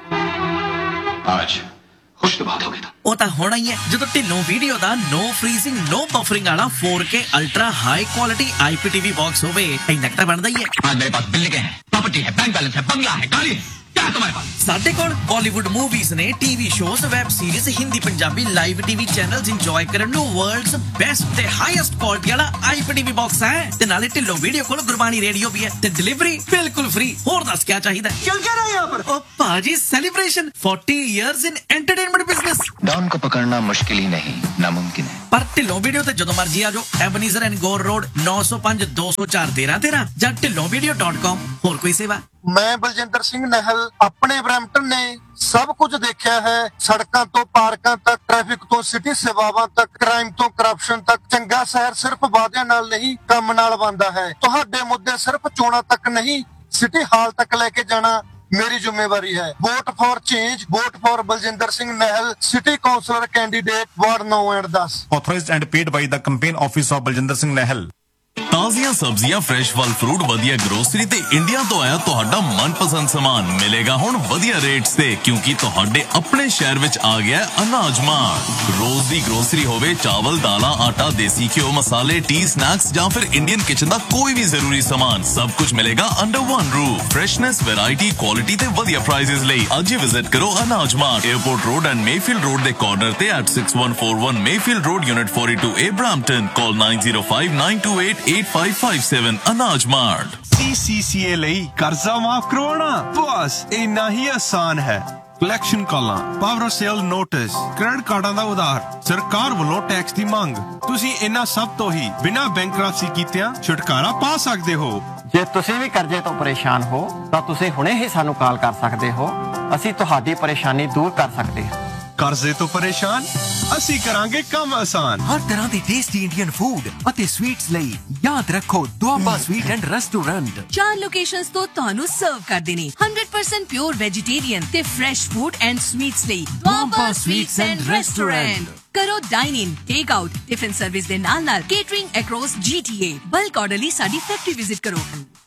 आज खुश तो बात हो गई था। ਉਹ ਤਾਂ ਹੋਣਾ ਹੀ ਹੈ ਜਦੋਂ ਢਿੱਲੋਂ ਵੀਡੀਓ ਦਾ ਨੋ ਫ੍ਰੀਜ਼ਿੰਗ ਨੋ ਬਫਰਿੰਗ ਵਾਲਾ फोर के ultra high quality IPTV box ਹੋਵੇ। ਇੰਨਾ ਤਾਂ ਬਣਦਾ ਹੀ ਹੈ। आज मेरे पास बिल्डिंग है, प्रॉपर्टी है, बैंक बैलेंस है, बंगला है, गाड़ी है, क्या है तुम्हारे पास? ਸਾਡੇ ਕੋਲ ਬਾਲੀਵੁੱਡ ਮੂਵੀਜ਼ ਨੇ, TV shows, web series, Hindi Punjabi live TV channels enjoy ਕਰਨ ਨੂੰ ਵਰਲਡਸ ਬੈਸਟ ਤੇ ਹਾਈਐਸਟ ਕੁਆਲਿਟੀ ਵਾਲਾ ਆਈਪੀਟੀਵੀ ਬਾਕਸ ਹੈ। ਤੇ ਨਾਲੇ ਢਿੱਲੋਂ ਵੀਡੀਓ ਕੋਲ ਗੁਰਬਾਣੀ ਰੇਡੀਓ ਵੀ ਹੈ ਤੇ ਡਿਲੀਵਰੀ ਬਿਲਕੁਲ ਫ੍ਰੀ। ਹੋਰ ਦੱਸ ਕੀ ਚਾਹੀਦਾ? चल क्या रहा है यहाँ पर? ਉਹ ਭਾਜੀ ਸੈਲੀਬ੍ਰੇਸ਼ਨ फोर्टी ਇਅਰਸ ਇਨ ਐਂਟਰਟੇਨਮੈਂਟ ਬਿਜ਼ਨਸ। डॉन को पकड़ना मुश्किल ही नहीं, नामुमकिन है। ਪਰ ਢਿੱਲੋਂ ਵੀਡੀਓ ਤੇ ਜਦੋਂ ਮਰਜ਼ੀ ਆ ਜਾਓ। ਐਬਨੀਜ਼ਰ ਐਂਡ ਗੋਰ ਰੋਡ नौ सौ पाँच दो सौ चार तेरह तेरह ਜਾਂ ਢਿੱਲੋਂ ਵੀਡੀਓ ਡਾਟ ਕਾਮ। ਹੋਰ ਕੋਈ ਸੇਵਾ? ਮੈਂ ਬਲਜਿੰਦਰ ਸਿੰਘ ਨਹਿਲ ਆਪਣੇ ਬਰੈਂਪਟਨ ਨੇ ਸਭ ਕੁਝ ਦੇਖਿਆ ਹੈ। ਸੜਕਾਂ ਤੋਂ ਪਾਰਕਾਂ ਤੱਕ, ਟ੍ਰੈਫਿਕ ਤੋਂ ਸਿਟੀ ਸੇਵਾਵਾਂ ਤੱਕ, ਕ੍ਰਾਈਮ ਤੋਂ ਕਰਪਸ਼ਨ ਤੱਕ। ਚੰਗਾ ਸ਼ਹਿਰ ਸਿਰਫ ਵਾਅਦਿਆਂ ਨਾਲ ਨਹੀਂ, ਕੰਮ ਨਾਲ ਬਣਦਾ ਹੈ। ਤੁਹਾਡੇ ਮੁੱਦੇ ਸਿਰਫ ਚੋਣਾਂ ਤੱਕ ਨਹੀਂ, ਸਿਟੀ ਹਾਲ ਤੱਕ ਲੈ ਕੇ ਜਾਣਾ ਮੇਰੀ ਜ਼ਿੰਮੇਵਾਰੀ ਹੈ। Vote for change, vote for Baljinder Singh ਨਹਿਲ, city councillor candidate, ward ਨੌ ਐਂਡ ਦਸ। Authorized and paid by the campaign office of Baljinder Singh Nehal। ਤਾਜ਼ੀਆਂ ਸਬਜ਼ੀਆਂ, ਫਰੈਸ਼ ਫਲ ਫਰੂਟ, ਵਧੀਆ ਗਰੋਸਰੀ ਤੇ ਇੰਡੀਆ ਤੋਂ ਆਇਆ ਤੁਹਾਡਾ ਮਨਪਸੰਦ ਸਾਮਾਨ ਮਿਲੇਗਾ ਹੁਣ ਵਧੀਆ ਰੇਟਸ ਤੇ, ਕਿਉਂਕਿ ਤੁਹਾਡੇ ਆਪਣੇ ਸ਼ਹਿਰ ਵਿੱਚ ਆ ਗਿਆ ਅਨਾਜ ਮਾਰਟ। ਰੋਜ਼ ਦੀ ਗਰੋਸਰੀ ਹੋਵੇ, ਚਾਵਲ, ਦਾਲਾਂ, ਆਟਾ, ਦੇਸੀ ਘਿਓ, ਮਸਾਲੇ, ਟੀ, ਸਨੈਕਸ ਜਾਂ ਫਿਰ ਇੰਡੀਅਨ ਕਿਚਨ ਦਾ ਕੋਈ ਵੀ ਜ਼ਰੂਰੀ ਸਾਮਾਨ, ਸਭ ਕੁਝ ਮਿਲੇਗਾ under one roof. Freshness, variety, quality ਤੇ ਵਧੀਆ ਪ੍ਰਾਈਸਿਸ ਲਈ ਅੱਜ ਹੀ ਵਿਜ਼ਿਟ ਕਰੋ ਅਨਾਜ mart, airport road and Mayfield road ਦੇ ਕਾਰਨਰ ਤੇ at six one four one Mayfield road, unit forty-two A, Brampton. Call nine zero five nine two eight eight five five seven। ਅਨਾਜ mart. ਸੀ ਸੀ ਸੀ ਏ ਲਈ ਕਰਜ਼ਾ ਮਾਫ ਕਰਵਾਉਣਾ ਬਸ ਇੰਨਾ ਹੀ ਆਸਾਨ ਹੈ। ਕਲੈਕਸ਼ਨ ਕਾਲਾਂ, power of sale notice, credit ਕਾਰਡਾਂ ਦਾ ਉਧਾਰ, ਸਰਕਾਰ ਵੱਲੋਂ ਟੈਕਸ ਦੀ ਮੰਗ, ਤੁਸੀਂ ਇਹਨਾਂ ਸਭ ਤੋਂ ਹੀ ਬਿਨਾਂ ਬੈਂਕਰਪਸੀ ਕੀਤਿਆਂ ਛੁਟਕਾਰਾ ਪਾ ਸਕਦੇ ਹੋ। ਜੇ ਤੁਸੀਂ ਵੀ ਕਰਜ਼ੇ ਤੋਂ ਪਰੇਸ਼ਾਨ ਹੋ ਤਾਂ ਤੁਸੀਂ ਹੁਣੇ ਹੀ ਸਾਨੂੰ ਕਾਲ ਕਰ ਸਕਦੇ ਹੋ। ਅਸੀਂ ਤੁਹਾਡੀ ਪਰੇਸ਼ਾਨੀ ਦੂਰ ਕਰ ਸਕਦੇ ਹਾਂ। ਕਰਜ਼ੇ ਤੋਂ ਪਰੇਸ਼ਾਨ, ਅਸੀਂ ਕਰਾਂਗੇ ਕੰਮ ਆਸਾਨ। ਹਰ ਤਰ੍ਹਾਂ ਦੇ ਟੇਸਟੀ ਇੰਡੀਅਨ ਫੂਡ ਅਤੇ ਸਵੀਟਸ ਲਈ ਯਾਦ ਰੱਖੋ ਦੁਆਬਾ ਸਵੀਟ ਐਂਡ ਰੈਸਟੋਰੈਂਟ। ਚਾਰ ਲੋਕੇਸ਼ਨਸ ਤੋਂ ਤੁਹਾਨੂੰ ਸਰਵ ਕਰਦੇ ਨੇ one hundred percent pure vegetarian ਤੇ ਫਰੈਸ਼ ਫੂਡ ਐਂਡ ਸਵੀਟਸ ਲਈ ਦੁਆਬਾ ਸਵੀਟਸ ਐਂਡ ਰੈਸਟੋਰੈਂਟ। ਕਰੋ ਡਾਈਨ ਇਨ, ਟੇਕ ਆਊਟ, ਟਿਫਿਨ ਸਰਵਿਸ ਦੇ ਨਾਲ ਨਾਲ ਕੇਟਰਿੰਗ ਅਕ੍ਰੋਸ ਜੀ ਟੀ ਏ। ਬਲਕ ਆਰਡਰ ਲਈ ਸਾਡੀ ਫੈਕਟਰੀ ਵਿਜ਼ਿਟ ਕਰੋ।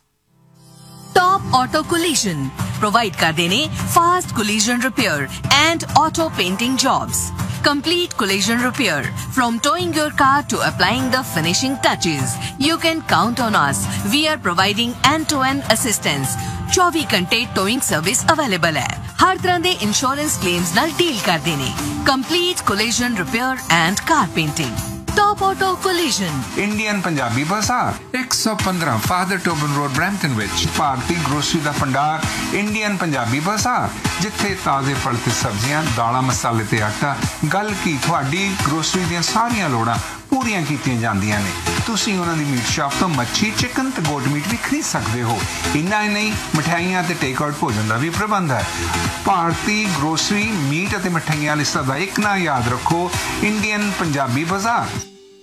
Top Auto Collision provide ਕਰਦੇ ਨੇ fast collision repair and auto painting jobs. Complete collision repair from towing your car to applying the finishing touches. You can count on us. We are providing end-to-end assistance. चौबीस घंटे towing service available ਹੈ। ਹਰ ਤਰ੍ਹਾਂ ਦੇ insurance claims ਨਾਲ deal ਕਰਦੇ ਨੇ। Complete collision repair and car painting. Top Auto Collision। Indian Punjabi ਬਾਜ਼ਾਰ एक सौ पंद्रह ਫਾਦਰ ਟੋਬਨ ਰੋਡ, ਬਰੈਂਪਟਨ ਵਿੱਚ। ਭਾਰਤੀ ਗਰੋਸਰੀ ਦਾ ਭੰਡਾਰ ਇੰਡੀਅਨ ਪੰਜਾਬੀ ਬਾਜ਼ਾਰ, ਜਿੱਥੇ ਤਾਜ਼ੇ ਫਲ ਤੇ ਸਬਜ਼ੀਆਂ, ਦਾਲਾਂ, ਮਸਾਲੇ ਤੇ ਆਟਾ, ਗੱਲ ਕੀ ਤੁਹਾਡੀ ਗਰੋਸਰੀ ਦੀਆਂ ਸਾਰੀਆਂ ਲੋੜਾਂ ਪੂਰੀਆਂ ਕੀਤੀਆਂ ਜਾਂਦੀਆਂ ਨੇ। ਤੁਸੀਂ ਉਹਨਾਂ ਦੀ ਮੀਟ ਸ਼ਾਪ ਤੋਂ ਮੱਛੀ, ਚਿਕਨ ਤੇ ਗੋਟ ਮੀਟ ਵੀ ਖਰੀਦ ਸਕਦੇ ਹੋ। ਇੰਨਾ ਹੀ ਨਹੀਂ, ਮਠਿਆਈਆਂ ਤੇ ਟੇਕ ਆਊਟ ਭੋਜਨ ਦਾ ਵੀ ਪ੍ਰਬੰਧ ਹੈ। ਭਾਰਤੀ ਗਰੋਸਰੀ, ਮੀਟ ਅਤੇ ਮਠਿਆਈਆਂ ਲਈ ਸਦਾ ਇੱਕ ਨਾਂ ਯਾਦ ਰੱਖੋ, ਇੰਡੀਅਨ ਪੰਜਾਬੀ ਬਾਜ਼ਾਰ।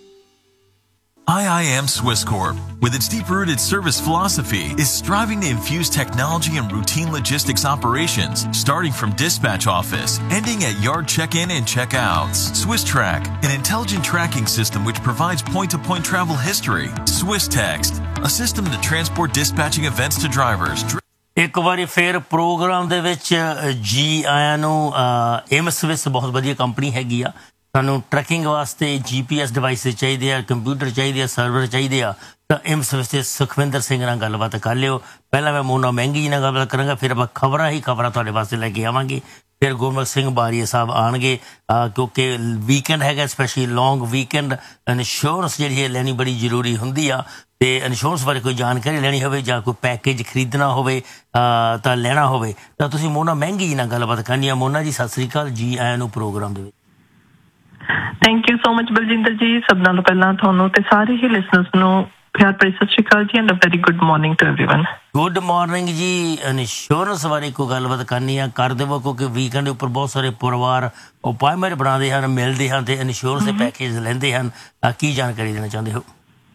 I I M Swiss Corp, with its deep-rooted service philosophy, is striving to infuse technology in routine logistics operations, starting from dispatch office, ending at yard check-in and check-outs. Swiss Track, an intelligent tracking system which provides point-to-point travel history. Swiss Text, a system to transport dispatching events to drivers. ਇੱਕ ਵਾਰੀ ਫਿਰ programme ਦੇ ਵਿੱਚ ਜੀ ਆਇਆਂ ਨੂੰ। Aim Swiss ਬਹੁਤ ਵਧੀਆ ਕੰਪਨੀ ਹੈਗੀ ਆ। ਸਾਨੂੰ ਟਰੈਕਿੰਗ ਵਾਸਤੇ ਜੀ ਪੀ ਐਸ ਡਿਵਾਈਸ ਚਾਹੀਦੇ ਆ, ਕੰਪਿਊਟਰ ਚਾਹੀਦੇ ਆ, ਸਰਵਰ ਚਾਹੀਦੇ ਆ, ਤਾਂ ਏਮ ਸਵਿਸ ਦੇ ਸੁਖਵਿੰਦਰ ਸਿੰਘ ਨਾਲ ਗੱਲਬਾਤ ਕਰ ਲਿਓ। ਪਹਿਲਾਂ ਮੈਂ ਮੋਨਾ ਮਹਿੰਗੀ ਜੀ ਨਾਲ ਗੱਲਬਾਤ ਕਰਾਂਗਾ, ਫਿਰ ਆਪਾਂ ਖਬਰਾਂ ਹੀ ਖਬਰਾਂ ਤੁਹਾਡੇ ਵਾਸਤੇ ਲੈ ਕੇ ਆਵਾਂਗੇ। ਫਿਰ ਗੁਰਮੁਖ ਸਿੰਘ ਬਾਰੀਆ ਸਾਹਿਬ ਆਉਣਗੇ, ਕਿਉਂਕਿ ਵੀਕਐਂਡ ਹੈਗਾ, ਸਪੈਸ਼ਲੀ ਲੌਂਗ ਵੀਕਐਂਡ। ਇੰਸ਼ੋਰੈਂਸ ਜਿਹੜੀ ਹੈ ਲੈਣੀ ਬੜੀ ਜ਼ਰੂਰੀ ਹੁੰਦੀ ਆ, ਤੇ ਇੰਸ਼ੋਰੈਂਸ ਬਾਰੇ ਕੋਈ ਜਾਣਕਾਰੀ ਲੈਣੀ ਹੋਵੇ ਜਾਂ ਕੋਈ ਪੈਕੇਜ ਖਰੀਦਣਾ ਹੋਵੇ ਤਾਂ ਲੈਣਾ ਹੋਵੇ ਤਾਂ ਤੁਸੀਂ ਮੋਨਾ ਮਹਿੰਗੀ ਜੀ ਨਾਲ ਗੱਲਬਾਤ ਕਰਨੀ ਆ। ਮੋਨਾ ਜੀ ਸਤਿ ਸ੍ਰੀ ਅਕਾਲ, ਜੀ ਆਇਆਂ ਨੂੰ ਪ੍ਰੋਗਰਾਮ ਦੇ ਵਿੱਚ। Thank you so much Baljinder ਜੀ। ਸਭ ਨਾਲੋਂ ਪਹਿਲਾਂ ਤੁਹਾਨੂੰ ਤੇ ਸਾਰੇ ਹੀ ਲਿਸਨਰਸ ਨੂੰ ਪਿਆਰ ਭਰੀ ਸਤਿ ਸ਼੍ਰੀ ਅਕਾਲ ਜੀ and a very good morning to everyone. Good morning ਜੀ। ਇੰਸ਼ੋਰੈਂਸ ਬਾਰੇ ਕੋਈ ਗੱਲਬਾਤ ਕਰਨੀ ਆ ਕਰ ਦੇਵੋ, ਕਿਉਂਕਿ ਵੀਕਐਂਡ ਉੱਪਰ ਬਹੁਤ ਸਾਰੇ ਪਰਿਵਾਰ ਅਪਾਇੰਟਮੈਂਟ ਬਣਾਉਂਦੇ ਹਨ, ਮਿਲਦੇ ਹਨ ਤੇ ਇੰਸ਼ੋਰੈਂਸ ਦੇ ਪੈਕੇਜ ਲੈਂਦੇ ਹਨ। ਕੀ ਜਾਣਕਾਰੀ ਦੇਣਾ ਚਾਹੁੰਦੇ ਹੋ?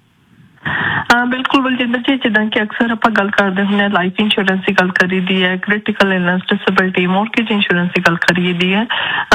ਬਿਲਕੁਲ ਬਲਜਿੰਦਰ ਜੀ, ਜਿੱਦਾਂ ਕਿ ਅਕਸਰ ਆਪਾਂ ਗੱਲ ਕਰਦੇ ਹੁੰਦੇ ਹਾਂ, ਲਾਈਫ ਇੰਸ਼ੋਰੈਂਸ ਦੀ ਗੱਲ ਕਰੀਦੀ ਹੈ, critical illness, disability, mortgage insurance ਦੀ ਗੱਲ ਕਰੀਦੀ ਹੈ।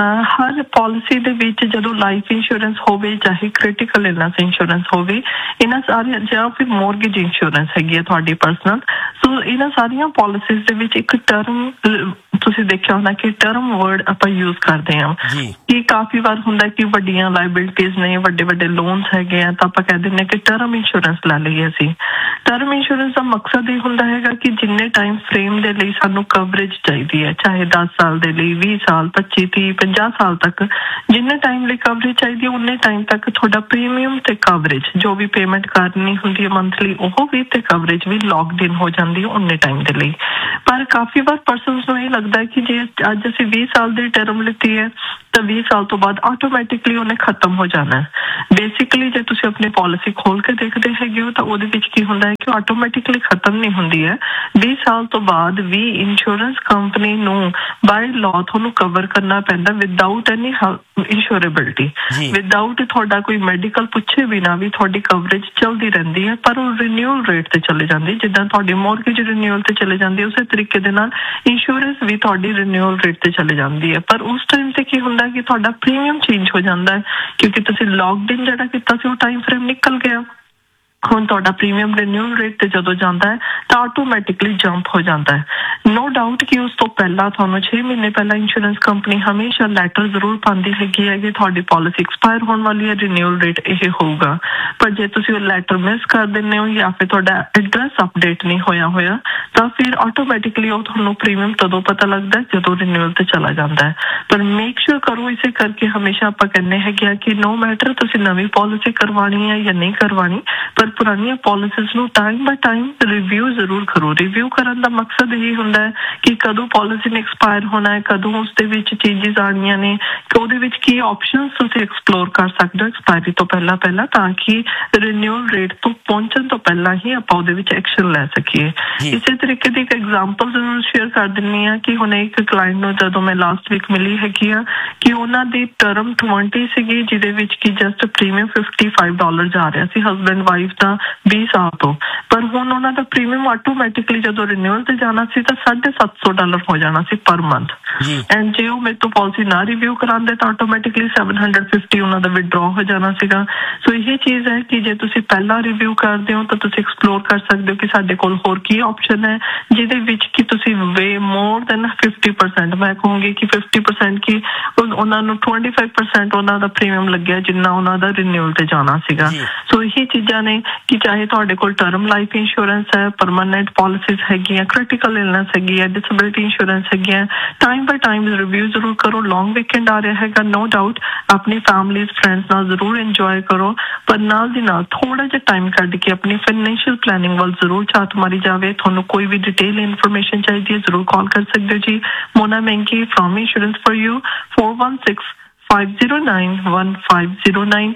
ਹਰ ਪਾਲਿਸੀ ਦੇ ਵਿੱਚ ਜਦੋਂ ਲਾਈਫ ਇੰਸ਼ੋਰੈਂਸ ਹੋਵੇ, ਚਾਹੇ ਕ੍ਰਿਟੀਕਲ ਇਲਨੈਸ ਇੰਸ਼ੋਰੈਂਸ ਹੋਵੇ, ਇਹਨਾਂ ਸਾਰੀਆਂ ਜਾਂ ਫਿਰ ਮੌਰਗੇਜ ਇੰਸ਼ੋਰੈਂਸ ਹੈਗੀ ਹੈ ਤੁਹਾਡੀ ਪਰਸਨਲ, ਸੋ ਇਹਨਾਂ ਸਾਰੀਆਂ ਪਾਲਿਸੀਜ਼ ਦੇ ਵਿੱਚ ਇੱਕ ਟਰਮ ਤੁਸੀਂ ਦੇਖਿਆ ਹੋਣਾ ਕਿ ਟਰਮ ਵਰਡ ਆਪਾਂ ਯੂਜ਼ ਕਰਦੇ ਹਾਂ ਕਿ ਕਾਫੀ ਵਾਰ ਹੁੰਦਾ ਕਿ ਵੱਡੀਆਂ ਲਾਇਬਿਲਿਟੀਜ਼ ਨੇ, ਵੱਡੇ ਵੱਡੇ ਲੋਨਸ ਹੈਗੇ ਆ, ਤਾਂ ਆਪਾਂ ਕਹਿ ਦਿੰਦੇ ਹਾਂ ਕਿ ਟਰਮ ਇੰਸ਼ੋਰੈਂਸ ਲੈ ਲਈਏ ਅਸੀਂ। ਟਰਮ ਇੰਸ਼ੋਰੈਂਸ ਦਾ ਮਕਸਦ ਇਹ ਹੁੰਦਾ ਹੈਗਾ ਕਿ ਜਿੰਨੇ ਟਾਈਮ ਫਰੇਮ ਦੇ ਲਈ ਸਾਨੂੰ ਕਵਰੇਜ ਚਾਹੀਦੀ ਹੈ, ਚਾਹੇ ਦਸ ਸਾਲ ਦੇ ਲਈ, ਵੀਹ ਸਾਲ, ਪੱਚੀ, ਤੀਹ, ਪੰਜਾਹ ਸਾਲ ਤੱਕ, ਜਿੰਨੇ ਟਾਈਮ ਲਈ ਕਵਰੇਜ ਚਾਹੀਦੀ ਹੈ ਉਨੇ ਟਾਈਮ ਤੱਕ ਤੁਹਾਡਾ ਪ੍ਰੀਮੀਅਮ ਤੇ ਕਵਰੇਜ ਜੋ ਵੀ ਪੇਮੈਂਟ ਕਰਨੀ ਹੁੰਦੀ ਹੈ ਮੰਥਲੀ, ਉਹ ਵੀ ਤੇ ਕਵਰੇਜ ਵੀ ਲੌਕਡ ਇਨ ਹੋ ਜਾਂਦੀ ਹੈ ਉਨੇ ਟਾਈਮ ਦੇ ਲਈ। ਪਰ ਕਾਫੀ ਵਾਰ ਪਰਸਨਸ ਨੂੰ ਇਹ ਲੱਗਦਾ ਹੈ ਕਿ ਜੇ ਅੱਜ ਅਸੀਂ ਵੀਹ ਸਾਲ ਦੀ ਟਰਮ ਲਿੱਤੀ ਹੈ ਤਾਂ ਵੀਹ ਸਾਲ ਤੋਂ ਬਾਅਦ ਆਟੋਮੈਟਿਕਲੀ ਉਹਨੇ ਖਤਮ ਹੋ ਜਾਣਾ। ਬੇਸਿਕਲੀ ਜੇ ਤੁਸੀਂ ਆਪਣੀ ਪਾਲਿਸੀ ਖੋਲ ਕੇ ਦੇਖਦੇ ਹੈਗੇ ਹੋ ਤਾਂ ਉਹਦੇ ਵਿੱਚ ਕੀ ਹੁੰਦਾ ਹੈ ਕਿ ਆਟੋਮੈਟਿਕਲੀ ਖਤਮ ਨਹੀਂ ਹੁੰਦੀ ਹੈ। ਵੀਹ ਸਾਲ ਤੋਂ ਬਾਅਦ ਵੀ ਇੰਸ਼ੋਰੈਂਸ ਕੰਪਨੀ ਨੂੰ ਬਾਈ ਲਾਅ ਤੁਹਾਨੂੰ ਕਵਰ ਕਰਨਾ ਪੈਂਦਾ ਵਿਦਆਊਟ ਐਨੀ ਇੰਸ਼ੋਰੇਬਿਲਟੀ, ਵਿਦਆਊਟ ਤੁਹਾਡਾ ਕੋਈ ਮੈਡੀਕਲ ਪੁੱਛੇ ਬਿਨਾਂ ਵੀ ਤੁਹਾਡੀ ਕਵਰੇਜ ਚੱਲਦੀ ਰਹਿੰਦੀ ਹੈ। ਪਰ ਉਹ ਰਿਨਿਊਅਲ ਰੇਟ ਤੇ ਚਲੇ ਜਾਂਦੀ, ਜਿੱਦਾਂ ਤੁਹਾਡੀ ਮੌਰਗੇਜ ਰਿਨਿਊਅਲ ਤੇ ਚਲੇ ਜਾਂਦੀ, ਉਸੇ ਤਰੀਕੇ ਦੇ ਨਾਲ ਇੰਸ਼ੋਰੈਂਸ ਵੀ ਤੁਹਾਡੀ ਰਿਨਿਊਅਲ ਰੇਟ ਤੇ ਚਲੇ ਜਾਂਦੀ ਹੈ। ਪਰ ਉਸ ਟਾਈਮ ਤੇ ਕੀ ਹੁੰਦਾ ਕਿ ਤੁਹਾਡਾ ਪ੍ਰੀਮੀਅਮ ਚੇਂਜ ਹੋ ਜਾਂਦਾ ਹੈ, ਕਿਉਂਕਿ ਤੁਸੀਂ ਲੌਕਡ ਇਨ ਜਿਹੜਾ ਕੀਤਾ ਸੀ ਉਹ ਟਾਈਮ ਫਰੇਮ ਨਿਕਲ ਗਿਆ। ਹੁਣ ਤੁਹਾਡਾ ਪ੍ਰੀਮੀਅਮ ਰਿਨਿਊਅਲ ਰੇਟ ਤੇ ਜਦੋਂ ਜਾਂਦਾ ਹੈ ਤਾਂ ਆਟੋਮੈਟਿਕਲੀ ਜੰਪ ਹੋ ਜਾਂਦਾ ਹੈ। ਨੋ ਡਾਊਟ ਕਿ ਉਸ ਤੋਂ ਪਹਿਲਾਂ ਤੁਹਾਨੂੰ ਛੇ ਮਹੀਨੇ ਪਹਿਲਾਂ ਇੰਸ਼ੋਰੈਂਸ ਕੰਪਨੀ ਹਮੇਸ਼ਾ ਲੈਟਰ ਜ਼ਰੂਰ ਪਾਉਂਦੀ ਹੈਗੀ ਹੈ ਕਿ ਤੁਹਾਡੀ ਪਾਲਿਸੀ ਐਕਸਪਾਇਰ ਹੋਣ ਵਾਲੀ ਹੈ, ਰਿਨਿਊਅਲ ਰੇਟ ਇਹ ਹੋਊਗਾ। ਪਰ ਜੇ ਤੁਸੀਂ ਉਹ ਲੈਟਰ ਮਿਸ ਕਰ ਦਿੰਦੇ ਹੋ ਜਾਂ ਫਿਰ ਤੁਹਾਡਾ ਐਡਰੈਸ ਅਪਡੇਟ ਨਹੀਂ ਹੋਇਆ ਹੋਇਆ ਤਾਂ ਫਿਰ ਆਟੋਮੈਟਿਕਲੀ ਉਹ ਤੁਹਾਨੂੰ ਪ੍ਰੀਮੀਅਮ ਤਦੋਂ ਪਤਾ ਲੱਗਦਾ ਜਦੋਂ ਰਿਨਿਊਅਲ ਤੇ ਚਲਾ ਜਾਂਦਾ ਹੈ। ਪਰ ਮੇਕ ਸ਼ੋਰ ਕਰੋ, ਇਸੇ ਕਰਕੇ ਹਮੇਸ਼ਾ ਆਪਾਂ ਕਹਿੰਦੇ ਹੈਗੇ ਆ ਕਿ ਨੋ ਮੈਟਰ ਤੁਸੀਂ ਨਵੀਂ ਪਾਲਿਸੀ ਕਰਵਾਉਣੀ ਹੈ ਜਾਂ ਨਹੀਂ ਕਰਵਾਉਣੀ, ਪਰ ਪੁਰਾਣੀਆਂ ਪਾਲਿਸੀਜ਼ ਨੂੰ ਟਾਈਮ ਬਾਏ ਟਾਈਮ ਰਿਵਿਊ ਜ਼ਰੂਰ ਕਰੋ। ਰਿਵਿਊ ਕਰਨ ਦਾ ਮਕਸਦ ਇਹ ਹੁੰਦਾ ਹੈ ਕਿ ਕਦੋਂ ਪਾਲਿਸੀ ਨੇ ਐਕਸਪਾਇਰ ਹੋਣਾ ਹੈ, ਕਦੋਂ ਉਸ ਦੇ ਵਿੱਚ ਚੇਂਜਸ ਆਉਣੀਆਂ ਨੇ, ਕਿ ਉਹਦੇ ਵਿੱਚ ਕੀ ਆਪਸ਼ਨਸ ਤੁਸੀਂ ਐਕਸਪਲੋਰ ਕਰ ਸਕਦੇ ਹੋ ਐਕਸਪਾਇਰੀ ਤੋਂ ਪਹਿਲਾਂ ਪਹਿਲਾਂ, ਤਾਂ ਕਿ ਰਿਨਿਊਅਲ ਰੇਟ ਤੋਂ ਪਹੁੰਚਣ ਤੋਂ ਪਹਿਲਾਂ ਹੀ ਆਪਾਂ ਉਹਦੇ ਵਿੱਚ ਐਕਸ਼ਨ ਲੈ ਸਕੀਏ। ਇਸੇ ਤਰੀਕੇ ਦੀ ਇੱਕ ਐਗਜ਼ਾਮਪਲ ਜ਼ਰੂਰ ਸ਼ੇਅਰ ਕਰ ਦਿੰਦੀ ਹਾਂ ਕਿ ਹੁਣ ਇੱਕ ਕਲਾਇੰਟ ਨੂੰ ਜਦੋਂ ਮੈਂ ਲਾਸਟ ਵੀਕ ਮਿਲੀ ਹੈਗੀ ਆ ਕਿ ਉਹਨਾਂ ਦੀ ਟਰਮ ਟਵੰਟੀ ਸੀਗੀ, ਜਿਹਦੇ ਵਿੱਚ ਕਿ just premium fifty five dollar ਜਾ ਰਿਹਾ ਸੀ ਹਸਬੈਂਡ ਵਾਈਫ ਦਾ ਵੀਹ ਸਾਲ ਤੋਂ। ਪਰ ਹੁਣ ਉਹਨਾਂ ਦਾ ਪ੍ਰੀਮੀਅਮ ਆਟੋਮੈਟਿਕਲੀ ਜਦੋਂ ਰਿਨਿਊਅਲ ਤੇ ਜਾਣਾ ਸੀ ਤਾਂ ਸਾਢੇ ਸੱਤ ਸੌ ਡਾਲਰ ਹੋ ਜਾਣਾ ਸੀ ਪਰ ਮੰਥ। ਐਂਡ ਜੇ ਉਹ ਮੇਰੇ ਤੋਂ ਪਾਲਿਸੀ ਨਾ ਰਿਵਿਊ ਕਰਾਉਂਦੇ ਤਾਂ ਆਟੋਮੈਟਿਕਲੀ ਸੈਵਨ ਹੰਡਰਡ ਫਿਫਟੀ ਉਹਨਾਂ ਦਾ ਵਿਦਡਰਾ ਹੋ ਜਾਣਾ ਸੀਗਾ। ਸੋ ਇਹ ਚੀਜ਼ ਹੈ ਕਿ ਜੇ ਤੁਸੀਂ ਪਹਿਲਾਂ ਰਿਵਿਊ ਕਰਦੇ ਹੋ ਤਾਂ ਤੁਸੀਂ ਐਕਸਪਲੋਰ ਕਰ ਸਕਦੇ ਹੋ ਕਿ ਸਾਡੇ ਕੋਲ ਹੋਰ ਕੀ ਆਪਸ਼ਨ ਹੈ ਜਿਹਦੇ ਵਿੱਚ ਕਿ ਤੁਸੀਂ ਵੇ ਮੋਰ ਦੈਨ ਫਿਫਟੀ ਪਰਸੈਂਟ, ਮੈਂ ਕਹੂੰਗੀ ਕਿ ਫਿਫਟੀ ਪਰਸੈਂਟ ਕੀ ਉਹਨਾਂ ਨੂੰ ਟਵੰਟੀ ਫਾਈਵ ਪਰਸੈਂਟ ਉਹਨਾਂ ਦਾ ਪ੍ਰੀਮੀਅਮ ਲੱਗਿਆ ਜਿੰਨਾ ਉਹਨਾਂ ਦਾ ਰਿਨਿਊਅਲ ਤੇ ਜਾਣਾ ਸੀਗਾ। ਸੋ ਇਹ ਚੀਜ਼ਾਂ ਨੇ ਕਿ ਚਾਹੇ ਤੁਹਾਡੇ ਕੋਲ ਟਰਮ ਲਾਈਫ ਇੰਸ਼ੋਰੈਂਸ ਹੈ, ਪਰਮਾਨੈਂਟ ਪਾਲਿਸੀਜ਼ ਹੈਗੀਆਂ, ਕ੍ਰਿਟੀਕਲ ਇਲਨੈਸ ਹੈਗੀ ਹੈ, ਡਿਸੇਬਿਲਿਟੀ ਇੰਸ਼ੋਰੈਂਸ ਹੈਗੀ ਹੈ, ਟਾਈਮ ਬਾਏ ਟਾਈਮ ਰਿਵਿਊ ਜ਼ਰੂਰ ਕਰੋ। ਲੌਂਗ ਵੀਕਐਂਡ ਆ ਰਿਹਾ ਹੈਗਾ, ਨੋ ਡਾਊਟ ਆਪਣੀ ਫੈਮਲੀਜ਼ ਫਰੈਂਡਸ ਨਾਲ ਜ਼ਰੂਰ ਇੰਜੋਏ ਕਰੋ, ਪਰ ਨਾਲ ਦੀ ਨਾਲ ਥੋੜਾ ਜਿਹਾ ਟਾਈਮ ਕੱਢ ਕੇ ਆਪਣੀ ਫਾਈਨੈਂਸ਼ੀਅਲ ਪਲੈਨਿੰਗ ਵੱਲ ਜ਼ਰੂਰ ਝਾਤ ਮਾਰੀ ਜਾਵੇ। ਤੁਹਾਨੂੰ ਕੋਈ ਵੀ ਡਿਟੇਲ ਇਨਫੋਰਮੇਸ਼ਨ ਚਾਹੀਦੀ ਹੈ ਜ਼ਰੂਰ ਕਾਲ ਕਰ ਸਕਦੇ ਹੋ ਜੀ। ਮੋਨਾ ਮੈਂਗੀ from insurance for you four one six five zero nine one five zero nine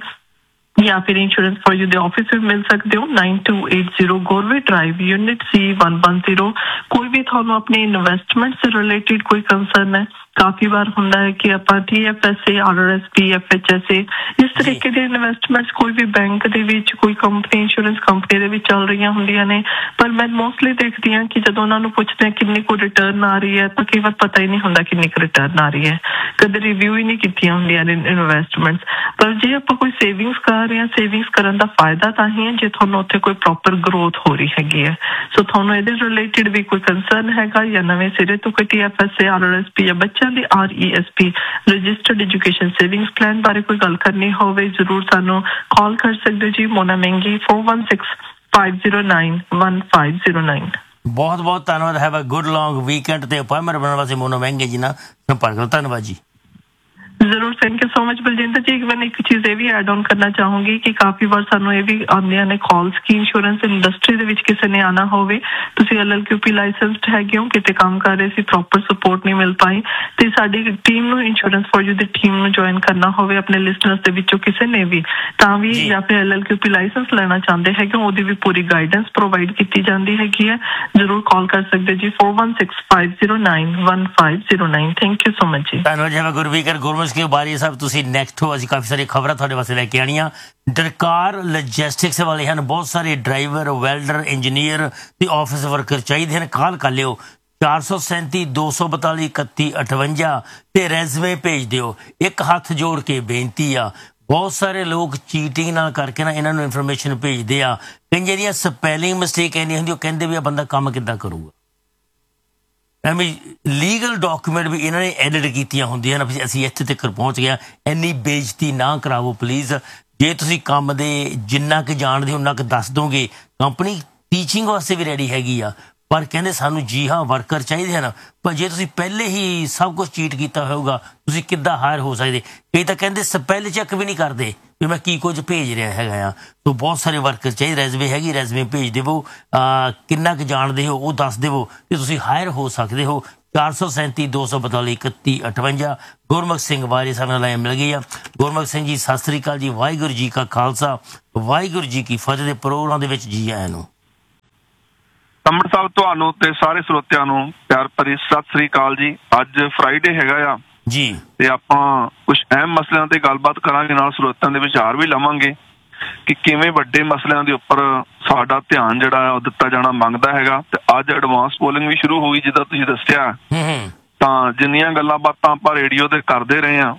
या फिर insurance for you they office में मिल सकते हो nine to eight zero Gorve drive unit C one one zero. कोई भी थानू अपने इन्वेस्टमेंट से रिलेटेड कोई कंसर्न है, काफी बार होंदा है कि आप T F S A, are R S P, F H S A इस तरीके के इन्वेस्टमेंट्स कोई भी बैंक दे विच कोई कंपनी इंश्योरेंस कंपनी दे विच चल रही होंदियां ने, पर मैं मोस्टली देखती हां कि जदों उन्हां नूं पुछदे किन्नी को रिटर्न आ रही है तो कई बार पता ही नहीं हुंदा किन्नी को रिटर्न आ रही है, कदे रिव्यू ही नहीं कीतियां हुंदियां ने इन्वेस्टमेंट्स। पर जे आपां कोई सेविंग्स कर रहे हैं, सेविंग्स करन दा फायदा तां ही है जे तुहानूं उत्थे कोई प्रॉपर ग्रोथ हो रही हैगी है। सो तुहानूं इहदे रिलेटेड भी कोई कंसर्न हैगा या नवें सिरे तो कोई T F S A, are R S P या बच्चे R E S P registered education savings plan बारे कोई गल करनी होवे जरूर सानू कॉल कर सकते हो जी। मोना महंगी four one six five zero nine one five zero nine. बहुत बहुत धन्यवाद। Have a good long weekend ते अपॉइंटमेंट बनने वास्ते मोना महंगे जी ना संपर्क करो। धन्यवाद जी। ਜ਼ਰੂਰ, thank you so much Baljinder ਜੀ। ਇੱਕ ਮੈਂ ਇੱਕ ਚੀਜ਼ ਇਹ ਵੀ ਐਡ ਆਨ ਕਰਨਾ ਚਾਹੂੰਗੀ ਕਿ ਕਾਫੀ ਵਾਰ ਸਾਨੂੰ ਇਹ ਵੀ ਆਉਂਦੀਆਂ ਨੇ ਕਾਲਸ ਕਿ ਇੰਸ਼ੋਰੈਂਸ ਇੰਡਸਟਰੀ ਦੇ ਵਿੱਚ ਕਿਸੇ ਨੇ ਆਉਣਾ ਹੋਵੇ, ਤੁਸੀਂ ਐਲ ਐਲ ਕਿਊ ਪੀ ਲਾਇਸੈਂਸਡ ਹੈਗੇ ਹੋ, ਕਿਤੇ ਕੰਮ ਕਰ ਰਹੇ ਸੀ, ਪ੍ਰੋਪਰ ਸਪੋਰਟ ਨਹੀਂ ਮਿਲ ਪਾਈ, ਤੇ ਸਾਡੀ ਟੀਮ ਨੂੰ insurance for you the team ਨੂੰ ਜੁਆਇਨ ਕਰਨਾ ਹੋਵੇ ਆਪਣੇ ਲਿਸਨਰਸ ਦੇ ਵਿੱਚੋਂ ਕਿਸੇ ਨੇ ਵੀ, ਤਾਂ ਵੀ ਜਾਂ ਫਿਰ ਐਲ ਐਲ ਕਿਊ ਪੀ ਲਾਇਸੈਂਸ ਲੈਣਾ ਚਾਹੁੰਦੇ ਹੈਗੇ, ਉਹਦੀ ਵੀ ਪੂਰੀ ਗਾਈਡੈਂਸ ਪ੍ਰੋਵਾਈਡ ਕੀਤੀ ਜਾਂਦੀ ਹੈਗੀ ਹੈ। ਜ਼ਰੂਰ ਕਾਲ ਕਰ ਸਕਦੇ ਜੀ four one six five zero nine one five zero nine। Thank you so much ਜੀ। ਧੰਨਵਾਦ ਜੀ। ਗੁਰਵੀਕਰ ਗੁਰਮੁਖ ਸਿੰਘ ਬਾਰੀ ਸਾਹਿਬ, ਤੁਸੀਂ ਨੈਕਸਟ ਹੋ। ਅਸੀਂ ਕਾਫੀ ਸਾਰੀ ਖਬਰਾਂ ਤੁਹਾਡੇ ਵਾਸਤੇ ਲੈ ਕੇ ਆਉਣੀਆਂ। ਡਰਕਾਰ ਲੌਜਿਸਟਿਕਸ ਵਾਲੇ ਹਨ, ਬਹੁਤ ਸਾਰੇ ਡਰਾਈਵਰ, ਵੈਲਡਰ, ਇੰਜੀਨੀਅਰ ਤੇ ਆਫਿਸ ਵਰਕਰ ਚਾਹੀਦੇ ਹਨ। ਕਾਲ ਕਰ ਲਿਓ ਚਾਰ ਸੌ ਸੈਂਤੀ ਦੋ ਸੌ ਬਤਾਲੀ ਇਕੱਤੀ ਅਠਵੰਜਾ ਤੇ ਰੈਜ਼ਮੇ ਭੇਜ ਦਿਓ। ਇੱਕ ਹੱਥ ਜੋੜ ਕੇ ਬੇਨਤੀ ਆ, ਬਹੁਤ ਸਾਰੇ ਲੋਕ ਚੀਟਿੰਗ ਨਾਲ ਕਰਕੇ ਨਾ ਇਹਨਾਂ ਨੂੰ ਇਨਫੋਰਮੇਸ਼ਨ ਭੇਜਦੇ ਆ, ਕਈਆਂ ਦੀਆਂ ਸਪੈਲਿੰਗ ਮਿਸਟੇਕ ਇੰਨੀ ਹੁੰਦੀ, ਉਹ ਕਹਿੰਦੇ ਵੀ ਆ ਬੰਦਾ ਕੰਮ ਕਿੱਦਾਂ ਕਰੂਗਾ। ਐਵੇਂ ਲੀਗਲ ਡਾਕੂਮੈਂਟ ਵੀ ਇਹਨਾਂ ਨੇ ਐਡਿਟ ਕੀਤੀਆਂ ਹੁੰਦੀਆਂ ਨੇ, ਅਸੀਂ ਇੱਥੇ ਤੱਕ ਪਹੁੰਚ ਗਿਆ। ਇੰਨੀ ਬੇਇੱਜ਼ਤੀ ਨਾ ਕਰਾਵੋ ਪਲੀਜ਼। ਜੇ ਤੁਸੀਂ ਕੰਮ ਦੇ ਜਿੰਨਾ ਕੁ ਜਾਣਦੇ ਹੋ ਉਨਾ ਕੁ ਦੱਸ ਦੋਗੇ, ਕੰਪਨੀ ਟੀਚਿੰਗ ਵਾਸਤੇ ਵੀ ਰੈਡੀ ਹੈਗੀ ਆ, ਪਰ ਕਹਿੰਦੇ ਸਾਨੂੰ ਜੀ ਹਾਂ ਵਰਕਰ ਚਾਹੀਦੇ ਹਨ। ਪਰ ਜੇ ਤੁਸੀਂ ਪਹਿਲੇ ਹੀ ਸਭ ਕੁਝ ਚੀਟ ਕੀਤਾ ਹੋਊਗਾ, ਤੁਸੀਂ ਕਿੱਦਾਂ ਹਾਇਰ ਹੋ ਸਕਦੇ? ਕਈ ਤਾਂ ਕਹਿੰਦੇ ਸਪੈਲ ਚੈੱਕ ਵੀ ਨਹੀਂ ਕਰਦੇ ਵੀ ਮੈਂ ਕੀ ਕੁਝ ਭੇਜ ਰਿਹਾ ਹੈਗਾ ਆ। ਸੋ ਬਹੁਤ ਸਾਰੇ ਵਰਕਰ ਚਾਹੀਦੇ। ਰੈਜ਼ਮੇ ਹੈਗੀ, ਰੈਜ਼ਮੇ ਭੇਜ ਦੇਵੋ, ਕਿੰਨਾ ਕੁ ਜਾਣਦੇ ਹੋ ਉਹ ਦੱਸ ਦੇਵੋ ਕਿ ਤੁਸੀਂ ਹਾਇਰ ਹੋ ਸਕਦੇ ਹੋ। ਚਾਰ ਸੌ ਸੈਂਤੀ ਦੋ ਸੌ ਬਤਾਲੀ ਇਕੱਤੀ ਅਠਵੰਜਾ। ਗੁਰਮੁਖ ਸਿੰਘ ਬਾਰੇ ਸਾਡੇ ਨਾਲ ਮਿਲ ਗਈ ਆ। ਗੁਰਮੁਖ ਸਿੰਘ ਜੀ ਸਤਿ ਸ੍ਰੀ ਅਕਾਲ ਜੀ। ਵਾਹਿਗੁਰੂ ਜੀ ਕਾ ਖਾਲਸਾ, ਵਾਹਿਗੁਰੂ ਜੀ ਕੀ ਫਤਿਹ ਦੇ ਪ੍ਰੋਗਰਾਮ ਦੇ ਵਿੱਚ ਜੀ ਆਇਆਂ ਨੂੰ। ਅੰਮ੍ਰਿਤ ਸਾਹਿਬ ਤੁਹਾਨੂੰ ਤੇ ਸਾਰੇ ਸਰੋਤਿਆਂ ਨੂੰ ਪਿਆਰ ਭਰੀ ਸਤਿ ਸ੍ਰੀ ਅਕਾਲ ਜੀ। ਅੱਜ ਫਰਾਈਡੇ ਹੈਗਾ ਆ ਜੀ, ਤੇ ਆਪਾਂ ਕੁਝ ਅਹਿਮ ਮਸਲਿਆਂ ਤੇ ਗੱਲਬਾਤ ਕਰਾਂਗੇ, ਨਾਲ ਸਰੋਤਿਆਂ ਦੇ ਵਿਚਾਰ ਵੀ ਲਵਾਂਗੇ ਕਿ ਕਿਵੇਂ ਵੱਡੇ ਮਸਲਿਆਂ ਦੇ ਉੱਪਰ ਸਾਡਾ ਧਿਆਨ ਜਿਹੜਾ ਉਹ ਦਿੱਤਾ ਜਾਣਾ ਮੰਗਦਾ ਹੈਗਾ। ਤੇ ਅੱਜ ਐਡਵਾਂਸ ਪੋਲਿੰਗ ਵੀ ਸ਼ੁਰੂ ਹੋ ਗਈ, ਜਿੱਦਾਂ ਤੁਸੀਂ ਦੱਸਿਆ। ਤਾਂ ਜਿੰਨੀਆਂ ਗੱਲਾਂ ਬਾਤਾਂ ਆਪਾਂ ਰੇਡੀਓ ਤੇ ਕਰਦੇ ਰਹੇ ਹਾਂ,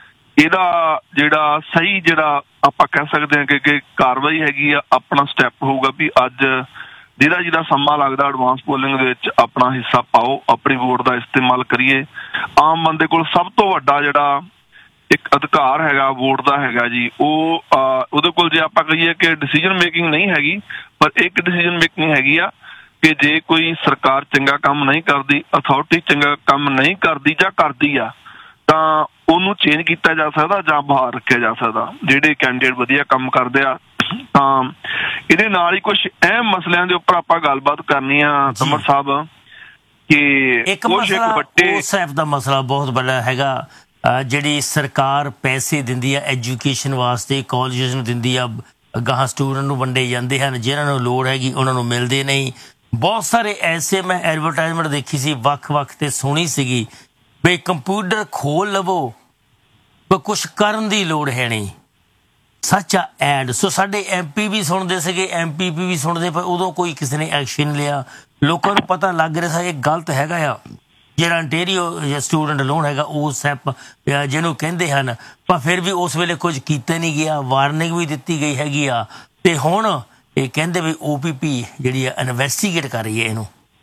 ਇਹਦਾ ਜਿਹੜਾ ਸਹੀ ਜਿਹੜਾ ਆਪਾਂ ਕਹਿ ਸਕਦੇ ਹਾਂ ਕਿ ਕਾਰਵਾਈ ਹੈਗੀ ਆ, ਆਪਣਾ ਸਟੈਪ ਹੋਊਗਾ ਵੀ ਅੱਜ ਜਿਹਦਾ ਜਿਹਦਾ ਸਮਾਂ ਲੱਗਦਾ ਐਡਵਾਂਸ ਪੋਲਿੰਗ ਦੇ ਵਿੱਚ ਆਪਣਾ ਹਿੱਸਾ ਪਾਓ, ਆਪਣੀ ਵੋਟ ਦਾ ਇਸਤੇਮਾਲ ਕਰੀਏ। ਆਮ ਬੰਦੇ ਕੋਲ ਸਭ ਤੋਂ ਵੱਡਾ ਜਿਹੜਾ ਇੱਕ ਅਧਿਕਾਰ ਹੈਗਾ ਵੋਟ ਦਾ ਹੈਗਾ ਜੀ, ਉਹ ਉਹਦੇ ਕੋਲ ਜੇ ਆਪਾਂ ਕਹੀਏ ਕਿ ਡਿਸੀਜਨ ਮੇਕਿੰਗ ਨਹੀਂ ਹੈਗੀ, ਪਰ ਇੱਕ ਡਿਸੀਜਨ ਮੇਕਿੰਗ ਹੈਗੀ ਆ ਕਿ ਜੇ ਕੋਈ ਸਰਕਾਰ ਚੰਗਾ ਕੰਮ ਨਹੀਂ ਕਰਦੀ, ਅਥਾਰਟੀ ਚੰਗਾ ਕੰਮ ਨਹੀਂ ਕਰਦੀ ਜਾਂ ਕਰਦੀ ਆ, ਤਾਂ ਉਹਨੂੰ ਚੇਂਜ ਕੀਤਾ ਜਾ ਸਕਦਾ ਜਾਂ ਬਾਹਰ ਰੱਖਿਆ ਜਾ ਸਕਦਾ। ਜਿਹੜੇ ਕੈਂਡੀਡੇਟ ਵਧੀਆ ਕੰਮ ਕਰਦੇ ਆ, ਤਾਂ ਇਹਦੇ ਨਾਲ ਹੀ ਕੁਝ ਅਹਿਮ ਮਸਲਿਆਂ ਦੇ ਉੱਪਰ ਆਪਾਂ ਗੱਲਬਾਤ ਕਰਨੀ ਆ ਸਮਰ ਸਾਹਿਬ। ਕਿ ਇੱਕ ਮਸਲਾ ਉਸ ਐਪ ਦਾ ਮਸਲਾ ਬਹੁਤ ਵੱਡਾ ਹੈਗਾ, ਜਿਹੜੀ ਸਰਕਾਰ ਪੈਸੇ ਦਿੰਦੀ ਆ ਐਜੂਕੇਸ਼ਨ ਵਾਸਤੇ, ਕਾਲਜਿਸ ਨੂੰ ਦਿੰਦੀ ਆ, ਗਾਹਾਂ ਸਟੂਡੈਂਟ ਨੂੰ ਵੰਡੇ ਜਾਂਦੇ ਹਨ, ਜਿਹਨਾਂ ਨੂੰ ਲੋੜ ਹੈਗੀ ਉਹਨਾਂ ਨੂੰ ਮਿਲਦੇ ਨਹੀਂ। ਬਹੁਤ ਸਾਰੇ ਐਸੇ ਮੈਂ ਐਡਵਰਟਾਈਜ਼ਮੈਂਟ ਦੇਖੀ ਸੀ ਵੱਖ-ਵੱਖ ਤੇ ਸੁਣੀ ਸੀਗੀ ਵੀ ਕੰਪਿਊਟਰ ਖੋਲ ਲਵੋ ਪਰ ਕੁਛ ਕਰਨ ਦੀ ਲੋੜ ਹੈ ਨਹੀਂ। ਸੱਚ ਆ ਐਡ। ਸੋ ਸਾਡੇ ਐਮ ਪੀ ਵੀ ਸੁਣਦੇ ਸੀਗੇ, ਐਮ ਪੀ ਪੀ ਵੀ ਸੁਣਦੇ, ਪਰ ਉਦੋਂ ਕੋਈ ਕਿਸੇ ਨੇ ਐਕਸ਼ਨ ਲਿਆ। ਲੋਕਾਂ ਨੂੰ ਪਤਾ ਲੱਗ ਰਿਹਾ ਸੀ ਇਹ ਗਲਤ ਹੈਗਾ ਆ। ਜਿਹੜਾ ਅੰਟੇਰੀਓ ਸਟੂਡੈਂਟ ਲੋਨ ਹੈਗਾ ਉਹ ਸੈਪ ਜਿਹਨੂੰ ਕਹਿੰਦੇ ਹਨ, ਪਰ ਫਿਰ ਵੀ ਉਸ ਵੇਲੇ ਕੁਝ ਕੀਤਾ ਨਹੀਂ ਗਿਆ, ਵਾਰਨਿੰਗ ਵੀ ਦਿੱਤੀ ਗਈ ਹੈਗੀ ਆ। ਤੇ ਹੁਣ ਇਹ ਕਹਿੰਦੇ ਵੀ ਓ ਪੀ ਪੀ ਜਿਹੜੀ ਆ ਇਨਵੈਸਟੀਗੇਟ ਕਰ ਰਹੀ ਹੈ ਇਹਨੂੰ।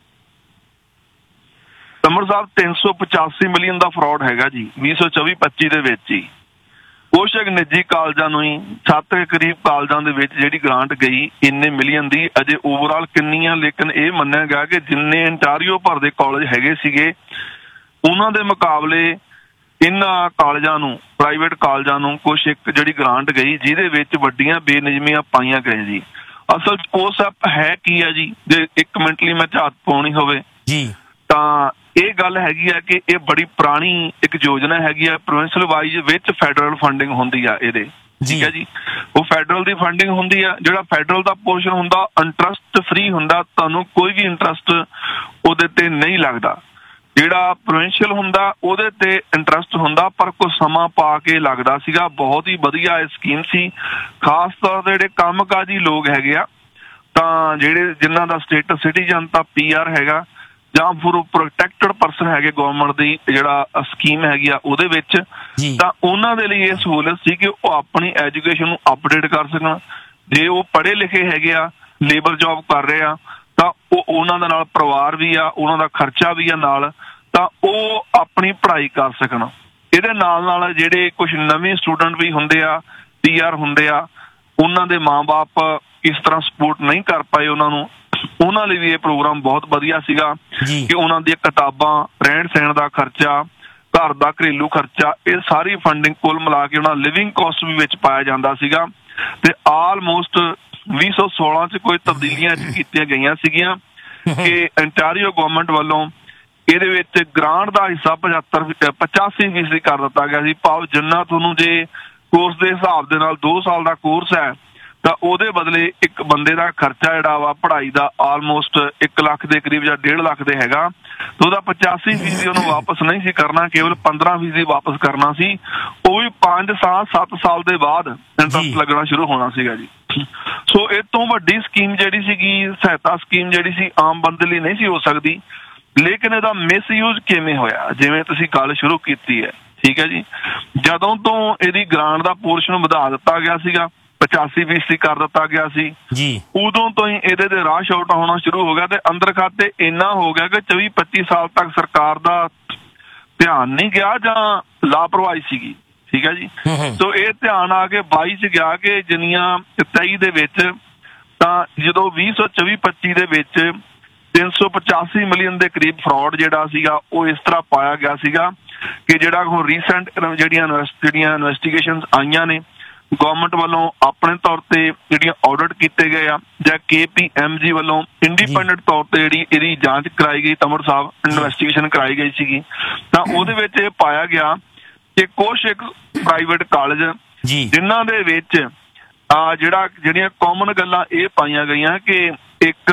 ਸਮਰ ਸਾਹਿਬ ਤਿੰਨ ਸੌ ਪਚਾਸੀ ਮਿਲੀਅਨ ਦਾ ਫਰਾਡ ਹੈਗਾ ਜੀ ਵੀਹ ਸੌ ਚੌਵੀ ਪੱਚੀ ਦੇ ਵਿੱਚ ਹੀ। ਕੁਛ ਨਿੱਜੀ ਕਾਲਜਾਂ ਨੂੰ ਹੀ ਸੱਤ ਕਰੀਬ ਕਾਲਜਾਂ ਦੇ ਵਿੱਚ ਜਿਹੜੀ ਗ੍ਰਾਂਟ ਗਈ ਇੰਨੇ ਮਿਲੀਅਨ ਦੀ, ਅਜੇ ਓਵਰਆਲ ਕਿੰਨੀ ਆ, ਲੇਕਿਨ ਇਹ ਮੰਨਿਆ ਗਿਆ ਕਿ ਜਿੰਨੇ ਅੰਟਾਰੀਓ ਭਰ ਦੇ ਕਾਲਜ ਹੈਗੇ ਸੀਗੇ ਉਹਨਾਂ ਦੇ ਮੁਕਾਬਲੇ ਇਹਨਾਂ ਕਾਲਜਾਂ ਨੂੰ, ਪ੍ਰਾਈਵੇਟ ਕਾਲਜਾਂ ਨੂੰ ਕੁਛ ਇੱਕ ਜਿਹੜੀ ਗ੍ਰਾਂਟ ਗਈ ਜਿਹਦੇ ਵਿੱਚ ਵੱਡੀਆਂ ਬੇਨਿਯਮੀਆਂ ਪਾਈਆਂ ਗਈਆਂ ਜੀ। ਅਸਲ ਚ ਉਹ ਸਭ ਹੈ ਕੀ ਆ ਜੀ, ਜੇ ਇੱਕ ਮਿੰਟ ਲਈ ਮੈਂ ਝਾਤ ਪਾਉਣੀ ਹੋਵੇ ਜੀ, ਤਾਂ ਇਹ ਗੱਲ ਹੈਗੀ ਆ ਕਿ ਇਹ ਬੜੀ ਪੁਰਾਣੀ ਇੱਕ ਯੋਜਨਾ ਹੈਗੀ ਆ, ਪ੍ਰੋਵਿੰਸ਼ਲ ਵਾਈਜ਼ ਵਿੱਚ ਫੈਡਰਲ ਫੰਡਿੰਗ ਹੁੰਦੀ ਆ ਇਹਦੇ, ਠੀਕ ਹੈ ਜੀ। ਉਹ ਫੈਡਰਲ ਦੀ ਫੰਡਿੰਗ ਹੁੰਦੀ ਆ, ਜਿਹੜਾ ਫੈਡਰਲ ਦਾ ਪੋਰਸ਼ਨ ਹੁੰਦਾ ਇੰਟਰਸਟ ਫ੍ਰੀ ਹੁੰਦਾ, ਤੁਹਾਨੂੰ ਕੋਈ ਵੀ ਇੰਟਰਸਟ ਉਹਦੇ ਤੇ ਨਹੀਂ ਲੱਗਦਾ। ਜਿਹੜਾ ਪ੍ਰੋਵਿੰਸ਼ਲ ਹੁੰਦਾ ਉਹਦੇ ਤੇ ਇੰਟਰਸਟ ਹੁੰਦਾ, ਪਰ ਕੁਝ ਸਮਾਂ ਪਾ ਕੇ ਲੱਗਦਾ ਸੀਗਾ। ਬਹੁਤ ਹੀ ਵਧੀਆ ਇਹ ਸਕੀਮ ਸੀ, ਖਾਸ ਤੌਰ ਤੇ ਜਿਹੜੇ ਕੰਮਕਾਜੀ ਲੋਕ ਹੈਗੇ ਆ, ਤਾਂ ਜਿਹੜੇ ਜਿਨ੍ਹਾਂ ਦਾ ਸਟੇਟਸ ਸਿਟੀਜ਼ਨ ਤਾਂ ਪੀ ਆਰ ਹੈਗਾ ਜਾਂ ਫਿਰ ਪ੍ਰੋਟੈਕਟਡ ਪਰਸਨ ਹੈਗੇ ਗਵਰਨਮੈਂਟ ਦੀ ਜਿਹੜਾ ਸਕੀਮ ਹੈਗੀ ਆ ਉਹਦੇ ਵਿੱਚ, ਤਾਂ ਉਹਨਾਂ ਦੇ ਲਈ ਇਹ ਸਹੂਲਤ ਸੀ ਕਿ ਉਹ ਆਪਣੀ ਐਜੂਕੇਸ਼ਨ ਨੂੰ ਅਪਡੇਟ ਕਰ ਸਕਣ। ਜੇ ਉਹ ਪੜ੍ਹੇ ਲਿਖੇ ਹੈਗੇ ਆ, ਲੇਬਰ ਜੌਬ ਕਰ ਰਹੇ ਆ, ਤਾਂ ਉਹ ਉਹਨਾਂ ਦੇ ਨਾਲ ਪਰਿਵਾਰ ਵੀ ਆ, ਉਹਨਾਂ ਦਾ ਖਰਚਾ ਵੀ ਆ ਨਾਲ, ਤਾਂ ਉਹ ਆਪਣੀ ਪੜ੍ਹਾਈ ਕਰ ਸਕਣ। ਇਹਦੇ ਨਾਲ ਨਾਲ ਜਿਹੜੇ ਕੁਝ ਨਵੇਂ ਸਟੂਡੈਂਟ ਵੀ ਹੁੰਦੇ ਆ, ਪੀ ਆਰ ਹੁੰਦੇ ਆ, ਉਹਨਾਂ ਦੇ ਮਾਂ-ਬਾਪ ਇਸ ਤਰ੍ਹਾਂ ਸਪੋਰਟ ਨਹੀਂ ਕਰ ਪਾਏ ਉਹਨਾਂ ਨੂੰ, ਉਹਨਾਂ ਲਈ ਵੀ ਇਹ ਪ੍ਰੋਗਰਾਮ ਬਹੁਤ ਵਧੀਆ ਸੀਗਾ ਕਿ ਉਹਨਾਂ ਦੀਆਂ ਕਿਤਾਬਾਂ, ਰਹਿਣ ਸਹਿਣ ਦਾ ਖਰਚਾ, ਘਰ ਦਾ ਘਰੇਲੂ ਖਰਚਾ, ਇਹ ਸਾਰੀ ਫੰਡਿੰਗ ਕੁੱਲ ਮਿਲਾ ਕੇ ਉਹਨਾਂ ਲਿਵਿੰਗ ਕਾਸਟ ਵੀ ਵਿੱਚ ਪਾਇਆ ਜਾਂਦਾ ਸੀਗਾ। ਤੇ ਆਲਮੋਸਟ ਵੀਹ ਸੌ ਸੋਲਾਂ ਚ ਕੋਈ ਤਬਦੀਲੀਆਂ ਕੀਤੀਆਂ ਗਈਆਂ ਸੀਗੀਆਂ ਕਿ ਅੰਟਾਰੀਓ ਗਵਰਨਮੈਂਟ ਵੱਲੋਂ ਇਹਦੇ ਵਿੱਚ ਗ੍ਰਾਂਟ ਦਾ ਹਿੱਸਾ ਪਝੱਤਰ ਪਚਾਸੀ ਫੀਸਦੀ ਕਰ ਦਿੱਤਾ ਗਿਆ ਸੀ। ਭਾਵ ਜਿੰਨਾ ਤੁਹਾਨੂੰ ਜੇ ਕੋਰਸ ਦੇ ਹਿਸਾਬ ਦੇ ਨਾਲ ਦੋ ਸਾਲ ਦਾ ਕੋਰਸ ਹੈ ਤਾਂ ਉਹਦੇ ਬਦਲੇ ਇੱਕ ਬੰਦੇ ਦਾ ਖਰਚਾ ਜਿਹੜਾ ਵਾ ਪੜ੍ਹਾਈ ਦਾ ਆਲਮੋਸਟ ਇੱਕ ਲੱਖ ਦੇ ਕਰੀਬ ਜਾਂ ਡੇਢ ਲੱਖ ਦੇ ਹੈਗਾ, ਤੇ ਉਹਦਾ ਪਚਾਸੀ ਫੀਸਦੀ ਉਹਨੂੰ ਵਾਪਸ ਨਹੀਂ ਸੀ ਕਰਨਾ, ਕੇਵਲ ਪੰਦਰਾਂ ਫੀਸਦੀ ਵਾਪਸ ਕਰਨਾ ਸੀ। ਉਹ ਵੀ ਪੰਜ ਸਾਲ ਸੱਤ ਸਾਲ ਦੇ ਬਾਅਦ ਇੰਟਰਸਟ ਲੱਗਣਾ ਸ਼ੁਰੂ ਹੋਣਾ ਸੀਗਾ ਜੀ। ਸੋ ਇਹ ਤੋਂ ਵੱਡੀ ਸਕੀਮ ਜਿਹੜੀ ਸੀਗੀ, ਸਹਾਇਤਾ ਸਕੀਮ ਜਿਹੜੀ ਸੀ, ਆਮ ਬੰਦੇ ਲਈ ਨਹੀਂ ਸੀ ਹੋ ਸਕਦੀ। ਲੇਕਿਨ ਇਹਦਾ ਮਿਸਯੂਜ਼ ਕਿਵੇਂ ਹੋਇਆ, ਜਿਵੇਂ ਤੁਸੀਂ ਗੱਲ ਸ਼ੁਰੂ ਕੀਤੀ ਹੈ, ਠੀਕ ਹੈ ਜੀ। ਜਦੋਂ ਤੋਂ ਇਹਦੀ ਗ੍ਰਾਂਟ ਦਾ ਪੋਰਸ਼ਨ ਵਧਾ ਦਿੱਤਾ ਗਿਆ ਸੀਗਾ, ਪਚਾਸੀ ਫੀਸਦੀ ਕਰ ਦਿੱਤਾ ਗਿਆ ਸੀ ਜੀ, ਉਦੋਂ ਤੋਂ ਹੀ ਇਹਦੇ ਤੇ ਰਾਸ਼ ਆਊਟ ਹੋਣਾ ਸ਼ੁਰੂ ਹੋ ਗਿਆ ਤੇ ਅੰਦਰ ਖਾਤੇ ਇੰਨਾ ਹੋ ਗਿਆ ਕਿ ਚੌਵੀ ਪੱਚੀ ਸਾਲ ਤੱਕ ਸਰਕਾਰ ਦਾ ਧਿਆਨ ਨਹੀਂ ਗਿਆ ਜਾਂ ਲਾਪਰਵਾਹੀ ਸੀਗੀ, ਠੀਕ ਹੈ ਜੀ। ਸੋ ਇਹ ਧਿਆਨ ਆ ਕੇ ਬਾਈ ਚ ਗਿਆ ਕਿ ਜਿੰਨੀਆਂ ਤੇਈ ਦੇ ਵਿੱਚ ਤਾਂ ਜਦੋਂ ਵੀਹ ਸੌ ਚੌਵੀ ਪੱਚੀ ਦੇ ਵਿੱਚ ਤਿੰਨ ਸੌ ਪਚਾਸੀ ਮਿਲੀਅਨ ਦੇ ਕਰੀਬ ਫਰਾਡ ਜਿਹੜਾ ਸੀਗਾ ਉਹ ਇਸ ਤਰ੍ਹਾਂ ਪਾਇਆ ਗਿਆ ਸੀਗਾ ਕਿ ਜਿਹੜਾ ਹੁਣ ਰੀਸੈਂਟ ਜਿਹੜੀਆਂ ਜਿਹੜੀਆਂ ਇਨਵੈਸਟੀਗੇਸ਼ਨ ਆਈਆਂ ਨੇ ਗਵਰਨਮੈਂਟ ਵੱਲੋਂ ਆਪਣੇ ਤੌਰ ਤੇ ਜਿਹੜੀਆਂ ਆਡਿਟ ਕੀਤੇ ਗਏ ਆ ਜਾਂ ਕੇ ਪੀ ਐਮ ਜੀ ਵੱਲੋਂ ਇੰਡੀਪੈਂਡੈਂਟ ਤੌਰ ਤੇ ਜਿਹੜੀ ਇਹਦੀ ਜਾਂਚ ਕਰਾਈ ਗਈ, ਤਮਰ ਸਾਹਿਬ ਇਨਵੈਸਟੀਗੇਸ਼ਨ ਕਰਾਈ ਗਈ ਸੀਗੀ, ਤਾਂ ਉਹਦੇ ਵਿੱਚ ਇਹ ਪਾਇਆ ਗਿਆ ਕਿ ਕੁਛ ਇੱਕ ਪ੍ਰਾਈਵੇਟ ਕਾਲਜ ਜਿਨ੍ਹਾਂ ਦੇ ਵਿੱਚ ਆ ਜਿਹੜਾ ਜਿਹੜੀਆਂ ਕਾਮਨ ਗੱਲਾਂ ਇਹ ਪਾਈਆਂ ਗਈਆਂ ਕਿ ਇੱਕ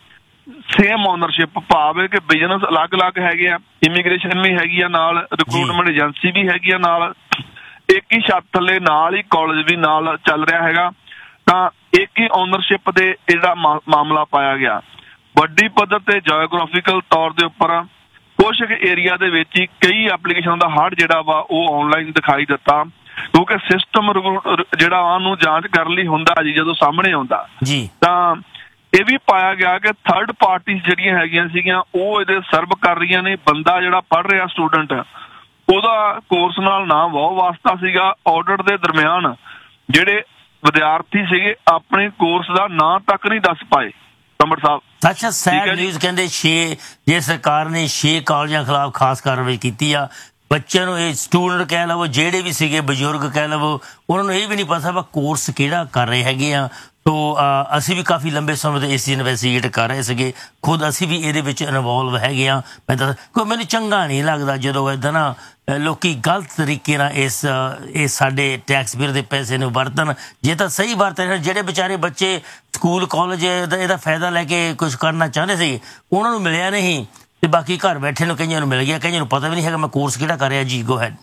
ਸੇਮ ਓਨਰਸ਼ਿਪ, ਭਾਵ ਹੈ ਕਿ ਬਿਜ਼ਨਸ ਅਲੱਗ-ਅਲੱਗ ਹੈਗੇ ਆ, ਇਮੀਗ੍ਰੇਸ਼ਨ ਵੀ ਹੈਗੀ ਆ ਨਾਲ, ਰਿਕਰੂਟਮੈਂਟ ਏਜੰਸੀ ਵੀ ਹੈਗੀ ਆ ਨਾਲ, ਇੱਕ ਹੀ ਛੱਤ ਥੱਲੇ ਨਾਲ ਹੀ ਕਾਲਜ ਵੀ ਨਾਲ ਚੱਲ ਰਿਹਾ ਹੈਗਾ, ਤਾਂ ਇੱਕ ਹੀ ਓਨਰਸ਼ਿਪ ਦੇ ਜਿਹੜਾ ਮਾਮਲਾ ਪਾਇਆ ਗਿਆ। ਵੱਡੀ ਪੱਧਰ ਤੇ ਜਿਓਗ੍ਰਾਫੀਕਲ ਤੌਰ ਦੇ ਉੱਪਰ ਕੁਛ ਏਰੀਆ ਦੇ ਵਿੱਚ ਹੀ ਕਈ ਐਪਲੀਕੇਸ਼ਨ ਦਾ ਹੜ ਜਿਹੜਾ ਵਾ ਉਹ ਆਨਲਾਈਨ ਦਿਖਾਈ ਦਿੱਤਾ, ਕਿਉਂਕਿ ਸਿਸਟਮ ਜਿਹੜਾ ਉਹਨੂੰ ਜਾਂਚ ਕਰਨ ਲਈ ਹੁੰਦਾ ਜੀ ਜਦੋਂ ਸਾਹਮਣੇ ਆਉਂਦਾ ਜੀ, ਤਾਂ ਇਹ ਵੀ ਪਾਇਆ ਗਿਆ ਕਿ ਥਰਡ ਪਾਰਟੀ ਜਿਹੜੀਆਂ ਹੈਗੀਆਂ ਸੀਗੀਆਂ ਉਹ ਇਹਦੇ ਸਰਵ ਕਰ ਰਹੀਆਂ ਨੇ। ਬੰਦਾ ਜਿਹੜਾ ਪੜ੍ਹ ਰਿਹਾ ਸਟੂਡੈਂਟ, ਉਹਦਾ ਕੋਰਸ ਨਾਲ ਨਾ ਬਹੁਤ ਵਾਸਤਾ ਸੀਗਾ। ਆਡਿਟ ਦੇ ਦਰਮਿਆਨ ਜਿਹੜੇ ਵਿਦਿਆਰਥੀ ਸੀਗੇ ਆਪਣੇ ਕੋਰਸ ਦਾ ਨਾਂ ਤੱਕ ਨਹੀਂ ਦੱਸ ਪਾਏ। ਕਮਰ ਸਾਹਿਬ ਅੱਛਾ, ਸੈਡ ਨਿਊਜ਼ ਕਹਿੰਦੇ ਛੇ ਜੇ ਸਰਕਾਰ ਨੇ ਛੇ ਕਾਲਜਾਂ ਖਿਲਾਫ ਖਾਸ ਕਾਰਵਾਈ ਕੀਤੀ ਆ। ਬੱਚਿਆਂ ਨੂੰ ਇਹ ਸਟੂਡੈਂਟ ਕਹਿ ਲਵੋ, ਜਿਹੜੇ ਵੀ ਸੀਗੇ ਬਜ਼ੁਰਗ ਕਹਿ ਲਵੋ, ਉਹਨਾਂ ਨੂੰ ਇਹ ਵੀ ਨਹੀਂ ਪਤਾ ਵਾ ਕੋਰਸ ਕਿਹੜਾ ਕਰ ਰਹੇ ਹੈਗੇ ਆ। ਤੋ ਅਸੀਂ ਵੀ ਕਾਫੀ ਲੰਬੇ ਸਮੇਂ ਤੋਂ ਇਸ ਇਨਵੈਸਟੀਗੇਟ ਕਰ ਰਹੇ ਸੀਗੇ, ਖੁਦ ਅਸੀਂ ਵੀ ਇਹਦੇ ਵਿੱਚ ਇਨਵੋਲਵ ਹੈਗੇ ਆ। ਮੈਂ ਤਾਂ ਕੋਈ ਮੈਨੂੰ ਚੰਗਾ ਨਹੀਂ ਲੱਗਦਾ ਜਦੋਂ ਇੱਦਾਂ ਨਾ ਲੋਕੀ ਗਲਤ ਤਰੀਕੇ ਨਾਲ ਇਸ ਇਹ ਸਾਡੇ ਟੈਕਸ ਪੇਅਰ ਦੇ ਪੈਸੇ ਨੂੰ ਵਰਤਣ। ਜੇ ਤਾਂ ਸਹੀ ਵਰਤਣ, ਜਿਹੜੇ ਵਿਚਾਰੇ ਬੱਚੇ ਸਕੂਲ ਕਾਲਜ ਇਹਦਾ ਫਾਇਦਾ ਲੈ ਕੇ ਕੁਝ ਕਰਨਾ ਚਾਹੁੰਦੇ ਸੀ ਉਹਨਾਂ ਨੂੰ ਮਿਲਿਆ ਨਹੀਂ, ਤੇ ਬਾਕੀ ਘਰ ਬੈਠੇ ਨੂੰ ਕਈਆਂ ਨੂੰ ਮਿਲ ਗਿਆ, ਕਈਆਂ ਨੂੰ ਪਤਾ ਵੀ ਨਹੀਂ ਹੈਗਾ ਮੈਂ ਕੋਰਸ ਕਿਹੜਾ ਕਰ ਰਿਹਾ। ਜੀ ਗੋ ਹੈਡ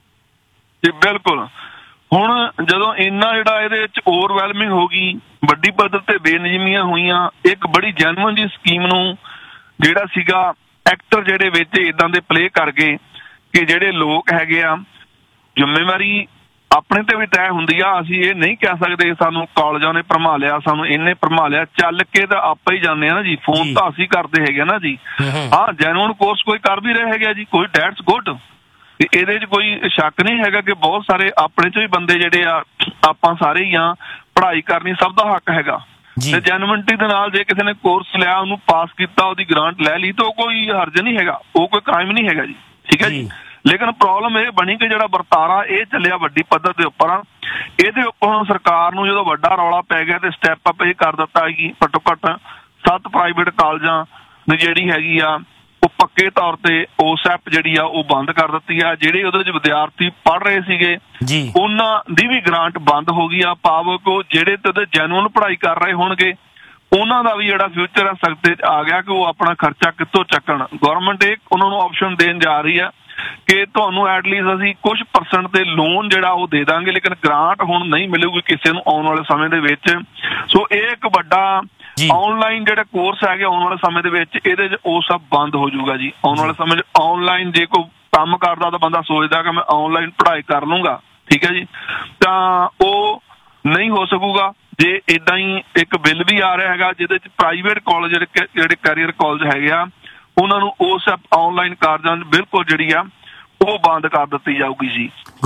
ਜੀ। ਬਿਲਕੁਲ, ਹੁਣ ਜਦੋਂ ਇੰਨਾ ਜਿਹੜਾ ਇਹਦੇ ਵਿੱਚ ਓਵਰਵੈਲਮਿੰਗ ਹੋ ਗਈ, ਵੱਡੀ ਪੱਧਰ ਤੇ ਬੇਨਿਯਮੀਆਂ ਹੋਈਆਂ, ਇੱਕ ਬੜੀ ਜੈਨੂਅਨ ਜੀ ਸਕੀਮ ਨੂੰ ਜਿਹੜਾ ਸੀਗਾ ਐਕਟਰ ਜਿਹੜੇ ਵਿੱਚ ਇਦਾਂ ਦੇ ਪਲੇ ਕਰ ਗਏ ਕਿ ਜਿਹੜੇ ਲੋਕ ਹੈਗੇ ਆ ਜ਼ਿੰਮੇਵਾਰੀ ਆਪਣੇ ਤੇ ਵੀ ਤੈਅ ਹੁੰਦੀ ਆ। ਅਸੀਂ ਇਹ ਨਹੀਂ ਕਹਿ ਸਕਦੇ ਸਾਨੂੰ ਕਾਲਜਾਂ ਨੇ ਭਰਮਾ ਲਿਆ, ਸਾਨੂੰ ਇਹਨੇ ਭਰਮਾ ਲਿਆ, ਚੱਲ ਕੇ ਤਾਂ ਆਪਾਂ ਹੀ ਜਾਂਦੇ ਆ ਨਾ ਜੀ, ਫੋਨ ਤਾਂ ਅਸੀਂ ਕਰਦੇ ਹੈਗੇ ਨਾ ਜੀ। ਹਾਂ, ਜੈਨੂਅਨ ਕੋਰਸ ਕੋਈ ਕਰ ਵੀ ਰਿਹਾ ਹੈਗਾ ਜੀ, ਕੋਈ ਡੈਟਸ ਗੁੱਡ, ਤੇ ਇਹਦੇ 'ਚ ਕੋਈ ਸ਼ੱਕ ਨਹੀਂ ਹੈਗਾ ਕਿ ਬਹੁਤ ਸਾਰੇ ਆਪਣੇ 'ਚ ਵੀ ਬੰਦੇ ਜਿਹੜੇ ਆ, ਆਪਾਂ ਸਾਰੇ ਹੀ ਆ, ਪੜ੍ਹਾਈ ਕਰਨੀ ਸਭ ਦਾ ਹੱਕ ਹੈਗਾ। ਤੇ ਜੈਨੂਇਨਟੀ ਦੇ ਨਾਲ ਜੇ ਕਿਸੇ ਨੇ ਕੋਰਸ ਲਿਆ, ਉਹਨੂੰ ਪਾਸ ਕੀਤਾ, ਉਹਦੀ ਗ੍ਰਾਂਟ ਲੈ ਲਈ, ਤਾਂ ਉਹ ਕੋਈ ਹਰਜ ਨਹੀਂ ਹੈਗਾ, ਉਹ ਕੋਈ ਕ੍ਰਾਈਮ ਨਹੀਂ ਹੈਗਾ ਜੀ, ਠੀਕ ਹੈ ਜੀ। ਲੇਕਿਨ ਪ੍ਰੋਬਲਮ ਇਹ ਬਣੀ ਕਿ ਜਿਹੜਾ ਵਰਤਾਰਾ ਇਹ ਚੱਲਿਆ ਵੱਡੀ ਪੱਧਰ ਦੇ ਉੱਪਰ, ਇਹਦੇ ਉੱਪਰ ਹੁਣ ਸਰਕਾਰ ਨੂੰ ਜਦੋਂ ਵੱਡਾ ਰੌਲਾ ਪੈ ਗਿਆ ਤੇ ਸਟੈਪ ਅਪ ਇਹ ਕਰ ਦਿੱਤਾ ਕਿ ਘੱਟੋ ਘੱਟ ਸੱਤ ਪ੍ਰਾਈਵੇਟ ਕਾਲਜਾਂ ਦੀ ਜਿਹੜੀ ਹੈਗੀ ਆ ਉਹ ਪੱਕੇ ਤੌਰ ਤੇ ਓਸੈਪ ਜਿਹੜੀ ਆ ਉਹ ਬੰਦ ਕਰ ਦਿੱਤੀ ਆ। ਜਿਹੜੇ ਉਹਦੇ ਵਿੱਚ ਵਿਦਿਆਰਥੀ ਪੜ੍ਹ ਰਹੇ ਸੀਗੇ ਉਹਨਾਂ ਦੀ ਵੀ ਗ੍ਰਾਂਟ ਬੰਦ ਹੋ ਗਈ ਆ, ਭਾਵ ਕਿ ਜਿਹੜੇ ਤੇ ਜੈਨੂਅਨ ਪੜ੍ਹਾਈ ਕਰ ਰਹੇ ਹੋਣਗੇ ਉਹਨਾਂ ਦਾ ਵੀ ਜਿਹੜਾ ਫਿਊਚਰ ਹੈ ਸਖਤੇ 'ਚ ਆ ਗਿਆ ਕਿ ਉਹ ਆਪਣਾ ਖਰਚਾ ਕਿੱਥੋਂ ਚੱਕਣ। ਗਵਰਨਮੈਂਟ ਇਹ ਉਹਨਾਂ ਨੂੰ ਆਪਸ਼ਨ ਦੇਣ ਜਾ ਰਹੀ ਆ ਕਿ ਤੁਹਾਨੂੰ ਐਟਲੀਸਟ ਅਸੀਂ ਕੁਝ ਪਰਸੈਂਟ ਤੇ ਲੋਨ ਜਿਹੜਾ ਉਹ ਦੇ ਦਾਂਗੇ, ਲੇਕਿਨ ਗ੍ਰਾਂਟ ਹੁਣ ਨਹੀਂ ਮਿਲੂਗੀ ਕਿਸੇ ਨੂੰ ਆਉਣ ਵਾਲੇ ਸਮੇਂ ਦੇ ਵਿੱਚ। ਸੋ ਇਹ ਇੱਕ ਵੱਡਾ ਆਨਲਾਈਨ ਜਿਹੜੇ ਕੋਰਸ ਹੈਗੇ ਆਉਣ ਵਾਲੇ ਸਮੇਂ ਦੇ ਵਿੱਚ ਇਹਦੇ 'ਚ ਉਹ ਸਭ ਬੰਦ ਹੋ ਜਾਊਗਾ ਜੀ। ਆਉਣ ਵਾਲੇ ਸਮੇਂ 'ਚ ਆਨਲਾਈਨ ਜੇ ਕੋਈ ਕੰਮ ਕਰਦਾ ਤਾਂ ਬੰਦਾ ਸੋਚਦਾ ਕਿ ਮੈਂ ਆਨਲਾਈਨ ਪੜ੍ਹਾਈ ਕਰ ਲੂੰਗਾ, ਠੀਕ ਹੈ ਜੀ, ਤਾਂ ਉਹ ਨਹੀਂ ਹੋ ਸਕੂਗਾ। ਜੇ ਏਦਾਂ ਹੀ ਇੱਕ ਬਿੱਲ ਵੀ ਆ ਰਿਹਾ ਹੈਗਾ ਜਿਹਦੇ 'ਚ ਪ੍ਰਾਈਵੇਟ ਕਾਲਜ ਜਿਹੜੇ ਜਿਹੜੇ ਕੈਰੀਅਰ ਕਾਲਜ ਹੈਗੇ ਆ ਉਹਨਾਂ ਨੂੰ ਉਹ ਸਭ ਆਨਲਾਈਨ ਕਾਰਜਾਂ ਬਿਲਕੁਲ ਜਿਹੜੀ ਆ ਉਹ ਬੰਦ ਕਰ ਦਿੱਤੀ ਜਾਊਗੀ ਜੀ।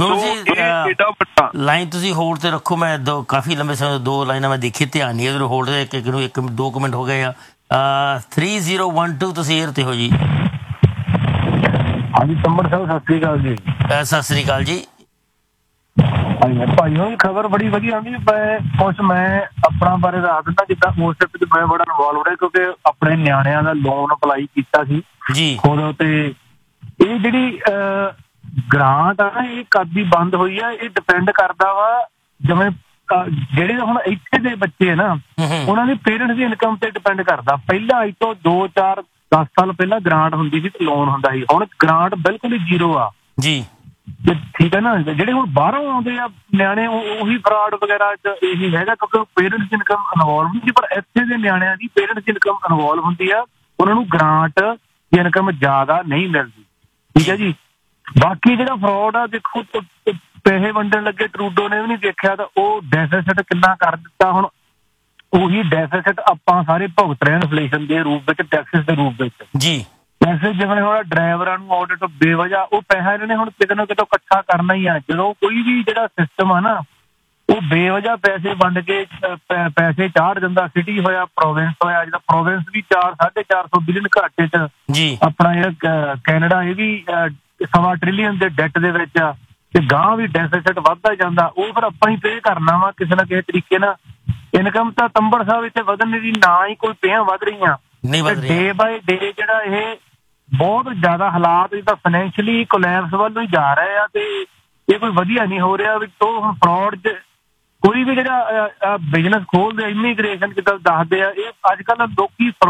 ਲਾਈਨ ਤੁਸੀਂ ਹੋਲਡ ਤੇ ਰੱਖੋ, ਮੈਂ ਦੋ ਕਾਫੀ ਲੰਬੇ ਸਮੇਂ ਦੋ ਲਾਈਨਾਂ ਮੈਂ ਦੇਖੀ, ਧਿਆਨ ਨਹੀਂ ਇਧਰ ਹੋਲਡ ਤੇ ਇੱਕ ਇੱਕ ਨੂੰ ਇੱਕ ਦੋ ਕੁ ਮਿੰਟ ਹੋ ਗਏ ਆ। ਥ੍ਰੀ ਜ਼ੀਰੋ ਵਨ ਟੂ ਤੁਸੀਂ ਏਅਰ ਤੇ ਹੋ ਜੀ। ਹਾਂਜੀ ਤੰਬੜ ਸਾਹਿਬ ਸਤਿ ਸ੍ਰੀ ਅਕਾਲ ਜੀ। ਸਤਿ ਸ੍ਰੀ ਅਕਾਲ ਜੀ। ਹਾਂਜੀ ਭਾਈ ਹੋਈ ਖਬਰ ਬੜੀ ਵਧੀਆ ਆਉਂਦੀ। ਮੈਂ ਕੁਛ ਮੈਂ ਆਪਣਾ ਬਾਰੇ ਦੱਸ ਦਿੰਦਾ, ਜਿੱਦਾਂ ਉਸ ਵਿੱਚ ਮੈਂ ਬੜਾ ਇਨਵੋਲਵ ਰਿਹਾ ਕਿਉਂਕਿ ਆਪਣੇ ਨਿਆਣਿਆਂ ਦਾ ਲੋਨ ਅਪਲਾਈ ਕੀਤਾ ਸੀ ਜੀ ਖੁਦ। ਤੇ ਇਹ ਜਿਹੜੀ ਗ੍ਰਾਂਟ ਆ ਨਾ ਇਹ ਕਦ ਦੀ ਬੰਦ ਹੋਈ ਆ, ਇਹ ਡਿਪੈਂਡ ਕਰਦਾ ਵਾ ਜਿਵੇਂ ਜਿਹੜੇ ਹੁਣ ਇੱਥੇ ਦੇ ਬੱਚੇ ਆ ਨਾ ਉਹਨਾਂ ਦੀ ਪੇਰੈਂਟਸ ਦੀ ਇਨਕਮ ਤੇ ਡਿਪੈਂਡ ਕਰਦਾ। ਪਹਿਲਾਂ ਅੱਜ ਤੋਂ ਦੋ ਚਾਰ ਦਸ ਸਾਲ ਪਹਿਲਾਂ ਗ੍ਰਾਂਟ ਹੁੰਦੀ ਸੀ ਤੇ ਲੋਨ ਹੁੰਦਾ ਸੀ, ਹੁਣ ਗ੍ਰਾਂਟ ਬਿਲਕੁਲ ਹੀ ਜ਼ੀਰੋ ਆ ਜੀ। ਠੀਕ ਹੈ ਨਾ। ਜਿਹੜੇ ਹੁਣ ਬਾਹਰੋਂ ਆਉਂਦੇ ਆ ਨਿਆਣੇ ਉਹੀ ਫਰਾਡ ਵਗੈਰਾ ਚ ਇਹੀ ਹੈਗਾ ਕਿਉਂਕਿ ਪੇਰੈਂਟਸ ਦੀ ਇਨਕਮ ਇਨਵੋਲਵ ਹੁੰਦੀ, ਪਰ ਇੱਥੇ ਦੇ ਨਿਆਣਿਆਂ ਦੀ ਪੇਰੈਂਟਸ ਦੀ ਇਨਕਮ ਇਨਵੋਲਵ ਹੁੰਦੀ ਆ, ਉਹਨਾਂ ਨੂੰ ਗ੍ਰਾਂਟ ਦੀ ਇਨਕਮ ਜ਼ਿਆਦਾ ਨਹੀਂ ਮਿਲਦੀ। ਠੀਕ ਹੈ ਜੀ। ਬਾਕੀ ਜਿਹੜਾ ਫਰਾਡ ਆ ਦੇਖੋ ਪੈਸੇ ਵੰਡਣ ਲੱਗੇ ਟਰੂਡੋ ਨੇ ਵੀ ਨਹੀਂ ਦੇਖਿਆ ਤਾਂ ਉਹ ਡੈਫਿਸਿਟ ਕਿੰਨਾ ਕਰ ਦਿੱਤਾ। ਹੁਣ ਉਹੀ ਡੈਫਿਸਿਟ ਆਪਾਂ ਸਾਰੇ ਭੁਗਤ ਰਹੇ ਇਨਫਲੇਸ਼ਨ ਦੇ ਰੂਪ ਵਿੱਚ, ਟੈਕਸਿਸ ਦੇ ਰੂਪ ਵਿੱਚ ਜੀ। ਪੈਸੇ ਜਿਵੇਂ ਹੁਣ ਡਰਾਈਵਰਾਂ ਨੂੰ ਆਡਿਟ ਬੇਵਜ੍ਹਾ ਉਹ ਪੈਸਾ ਇਹਨਾਂ ਨੇ ਹੁਣ ਕਿਤੇ ਨਾ ਕਿਤੇ ਇਕੱਠਾ ਕਰਨਾ ਹੀ ਆ। ਜਦੋਂ ਕੋਈ ਵੀ ਜਿਹੜਾ ਸਿਸਟਮ ਆ ਨਾ ਉਹ ਬੇਵਜ੍ਹਾ ਪੈਸੇ ਵੰਡ ਕੇ ਪੈਸੇ ਚਾੜ ਦਿੰਦਾ। ਸਿਟੀ ਹੋਇਆ, ਪ੍ਰੋਵਿੰਸ ਹੋਇਆ, ਜਿਹੜਾ ਪ੍ਰੋਵਿੰਸ ਵੀ ਚਾਰ ਸਾਢੇ ਚਾਰ ਸੌ ਬਿਲੀਅਨ ਘਾਟੇ ਚ ਜੀ। ਆਪਣਾ ਜਿਹੜਾ ਕੈਨੇਡਾ ਇਹ ਵੀ ਸਵਾ ਟ੍ਰਿਲੀਅਨ ਦੇ ਡੈਟ ਦੇ ਵਿੱਚ ਆ ਤੇ ਗਾਂ ਵੀ ਡੈਫਿਸਿਟ ਵੱਧਦਾ ਜਾਂਦਾ। ਉਹ ਫਿਰ ਆਪਾਂ ਹੀ ਪੇ ਕਰਨਾ ਵਾ ਕਿਸੇ ਨਾ ਕਿਸੇ ਤਰੀਕੇ ਨਾਲ। ਇਨਕਮ ਤਾਂ ਤੰਬੜ ਸਾਹਿਬ ਇੱਥੇ ਵਧਣ ਦੀ ਨਾ ਹੀ ਕੋਈ ਪੇਆਂ ਵੱਧ ਰਹੀਆਂ, ਡੇ ਬਾਏ ਡੇ ਜਿਹੜਾ ਇਹ ਬਹੁਤ ਜ਼ਿਆਦਾ ਹਾਲਾਤ ਜਿੱਦਾਂ ਫਾਈਨੈਂਸ਼ੀਅਲੀ ਕੋਲੈਪਸ ਵੱਲ ਨੂੰ ਜਾ ਰਹੇ ਆ ਤੇ ਇਹ ਕੋਈ ਵਧੀਆ ਨਹੀਂ ਹੋ ਰਿਹਾ। ਵੀ ਤੋਂ ਹੁਣ ਫਰਾਡ ਚ ਕੋਈ ਵੀ ਜਿਹੜਾ ਬਿਜ਼ਨਸ ਖੋਲਦੇ ਇਮੀਗ੍ਰੇਸ਼ਨ ਜਿੱਦਾਂ ਦੱਸਦੇ ਆ, ਇਹ ਅੱਜ ਕੱਲ੍ਹ ਲੋਕੀ